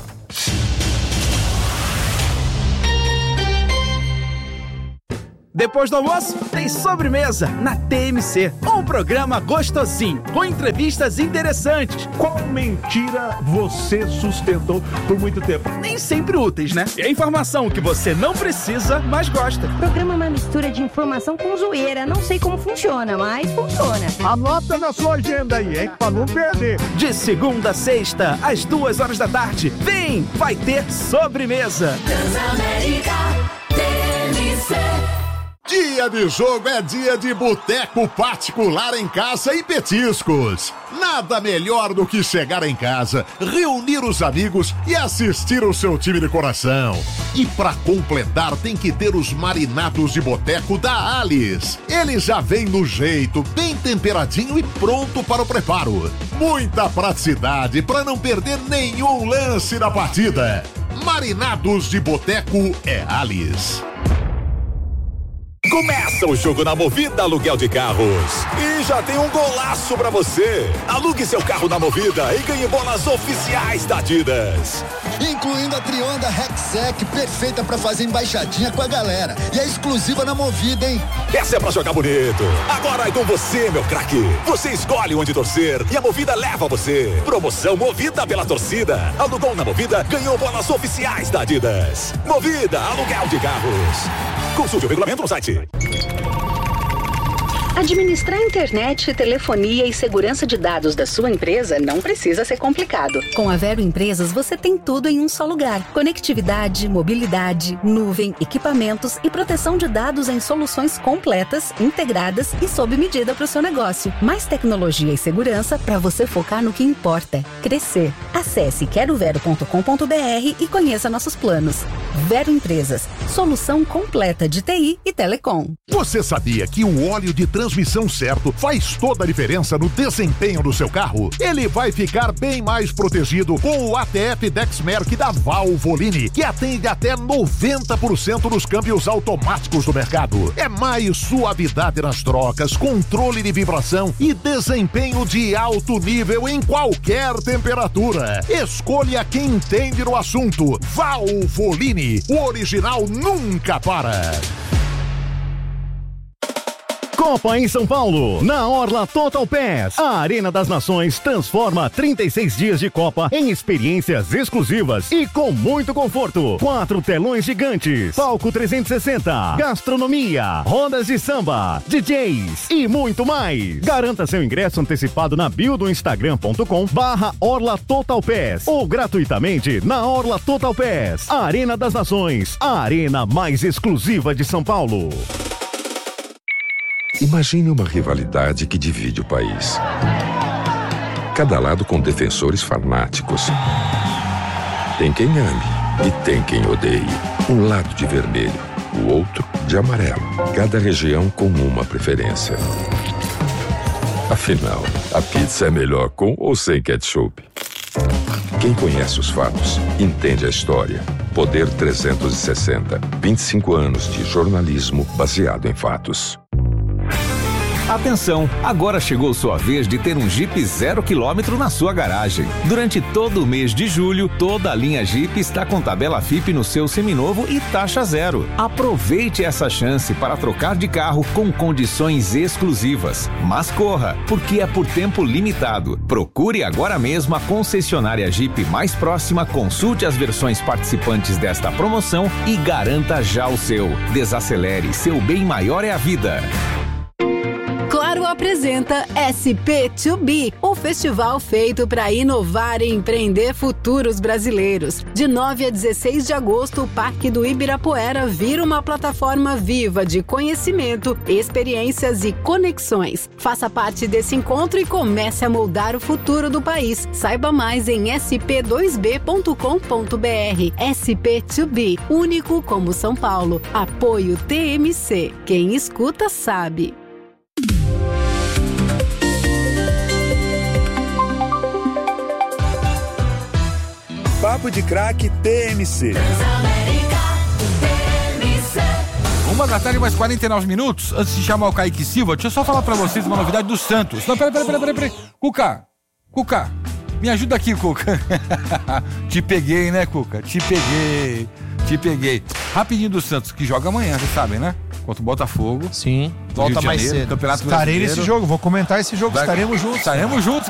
S6: Depois do almoço, tem sobremesa na TMC. Um programa gostosinho, com entrevistas interessantes.
S13: Qual mentira você sustentou por muito tempo?
S6: Nem sempre úteis, né? E a informação que você não precisa, mas gosta.
S14: O programa é uma mistura de informação com zoeira. Não sei como funciona, mas funciona.
S13: Anota na sua agenda aí, hein? Pra não perder.
S6: De segunda a sexta, às 2h da tarde. Vem, vai ter sobremesa.
S1: Transamérica TMC. Dia de jogo é dia de boteco particular em casa e petiscos. Nada melhor do que chegar em casa, reunir os amigos e assistir o seu time de coração. E pra completar tem que ter os marinados de boteco da Alice. Ele já vem no jeito, bem temperadinho e pronto para o preparo. Muita praticidade para não perder nenhum lance da partida. Marinados de boteco é Alice.
S24: Começa o jogo na Movida Aluguel de Carros. E já tem um golaço pra você. Alugue seu carro na Movida e ganhe bolas oficiais da Adidas.
S25: Incluindo a Trionda Rexec, perfeita pra fazer embaixadinha com a galera. E é exclusiva na Movida, hein?
S24: Essa é pra jogar bonito. Agora é com você, meu craque. Você escolhe onde torcer e a Movida leva você. Promoção Movida pela torcida. Alugou na Movida, ganhou bolas oficiais da Adidas. Movida Aluguel de Carros. Consulte o regulamento no site.
S15: Administrar internet, telefonia e segurança de dados da sua empresa não precisa ser complicado. Com a Vero Empresas, você tem tudo em um só lugar. Conectividade, mobilidade, nuvem, equipamentos e proteção de dados em soluções completas, integradas e sob medida para o seu negócio. Mais tecnologia e segurança para você focar no que importa: crescer. Acesse querovero.com.br e conheça nossos planos. Vero Empresas, solução completa de TI e telecom.
S1: Você sabia que o óleo de transmissão certo faz toda a diferença no desempenho do seu carro? Ele vai ficar bem mais protegido com o ATF Dexmerc da Valvoline, que atende até 90% dos câmbios automáticos do mercado. É mais suavidade nas trocas, controle de vibração e desempenho de alto nível em qualquer temperatura. Escolha quem entende no assunto. Valvoline, o original nunca para.
S18: Copa em São Paulo, na Orla Total Pass. A Arena das Nações transforma 36 dias de Copa em experiências exclusivas e com muito conforto. 4 telões gigantes, palco 360, gastronomia, rodas de samba, DJs e muito mais. Garanta seu ingresso antecipado na bio do Instagram.com/Orla Total Pass ou gratuitamente na Orla Total Pass. A Arena das Nações, a arena mais exclusiva de São Paulo.
S16: Imagine uma rivalidade que divide o país. Cada lado com defensores fanáticos. Tem quem ame e tem quem odeie. Um lado de vermelho, o outro de amarelo. Cada região com uma preferência. Afinal, a pizza é melhor com ou sem ketchup? Quem conhece os fatos, entende a história. Poder 360. 25 anos de jornalismo baseado em fatos.
S3: Atenção, agora chegou sua vez de ter um Jeep 0 km na sua garagem. Durante todo o mês de julho, toda a linha Jeep está com tabela FIP no seu seminovo e taxa zero. Aproveite essa chance para trocar de carro com condições exclusivas. Mas corra, porque é por tempo limitado. Procure agora mesmo a concessionária Jeep mais próxima, consulte as versões participantes desta promoção e garanta já o seu. Desacelere, seu bem maior é a vida.
S7: Apoio apresenta SP2B, um festival feito para inovar e empreender futuros brasileiros. De 9 a 16 de agosto, o Parque do Ibirapuera vira uma plataforma viva de conhecimento, experiências e conexões. Faça parte desse encontro e comece a moldar o futuro do país. Saiba mais em sp2b.com.br. SP2B, único como São Paulo. Apoio TMC. Quem escuta sabe.
S8: Papo de Craque TMC.
S9: 1h mais 49 minutos. Antes de chamar o Kaique Silva, deixa eu só falar pra vocês uma novidade do Santos. Não, peraí. Cuca, me ajuda aqui, Cuca. Te peguei, né, Cuca? Te peguei. Rapidinho do Santos, que joga amanhã, vocês sabem, né? Contra o Botafogo.
S10: Sim. Volta mais cedo.
S9: Campeonato
S11: Estarei
S9: Brasileiro.
S11: nesse jogo, vou comentar esse jogo. Estaremos juntos.
S9: Estaremos juntos,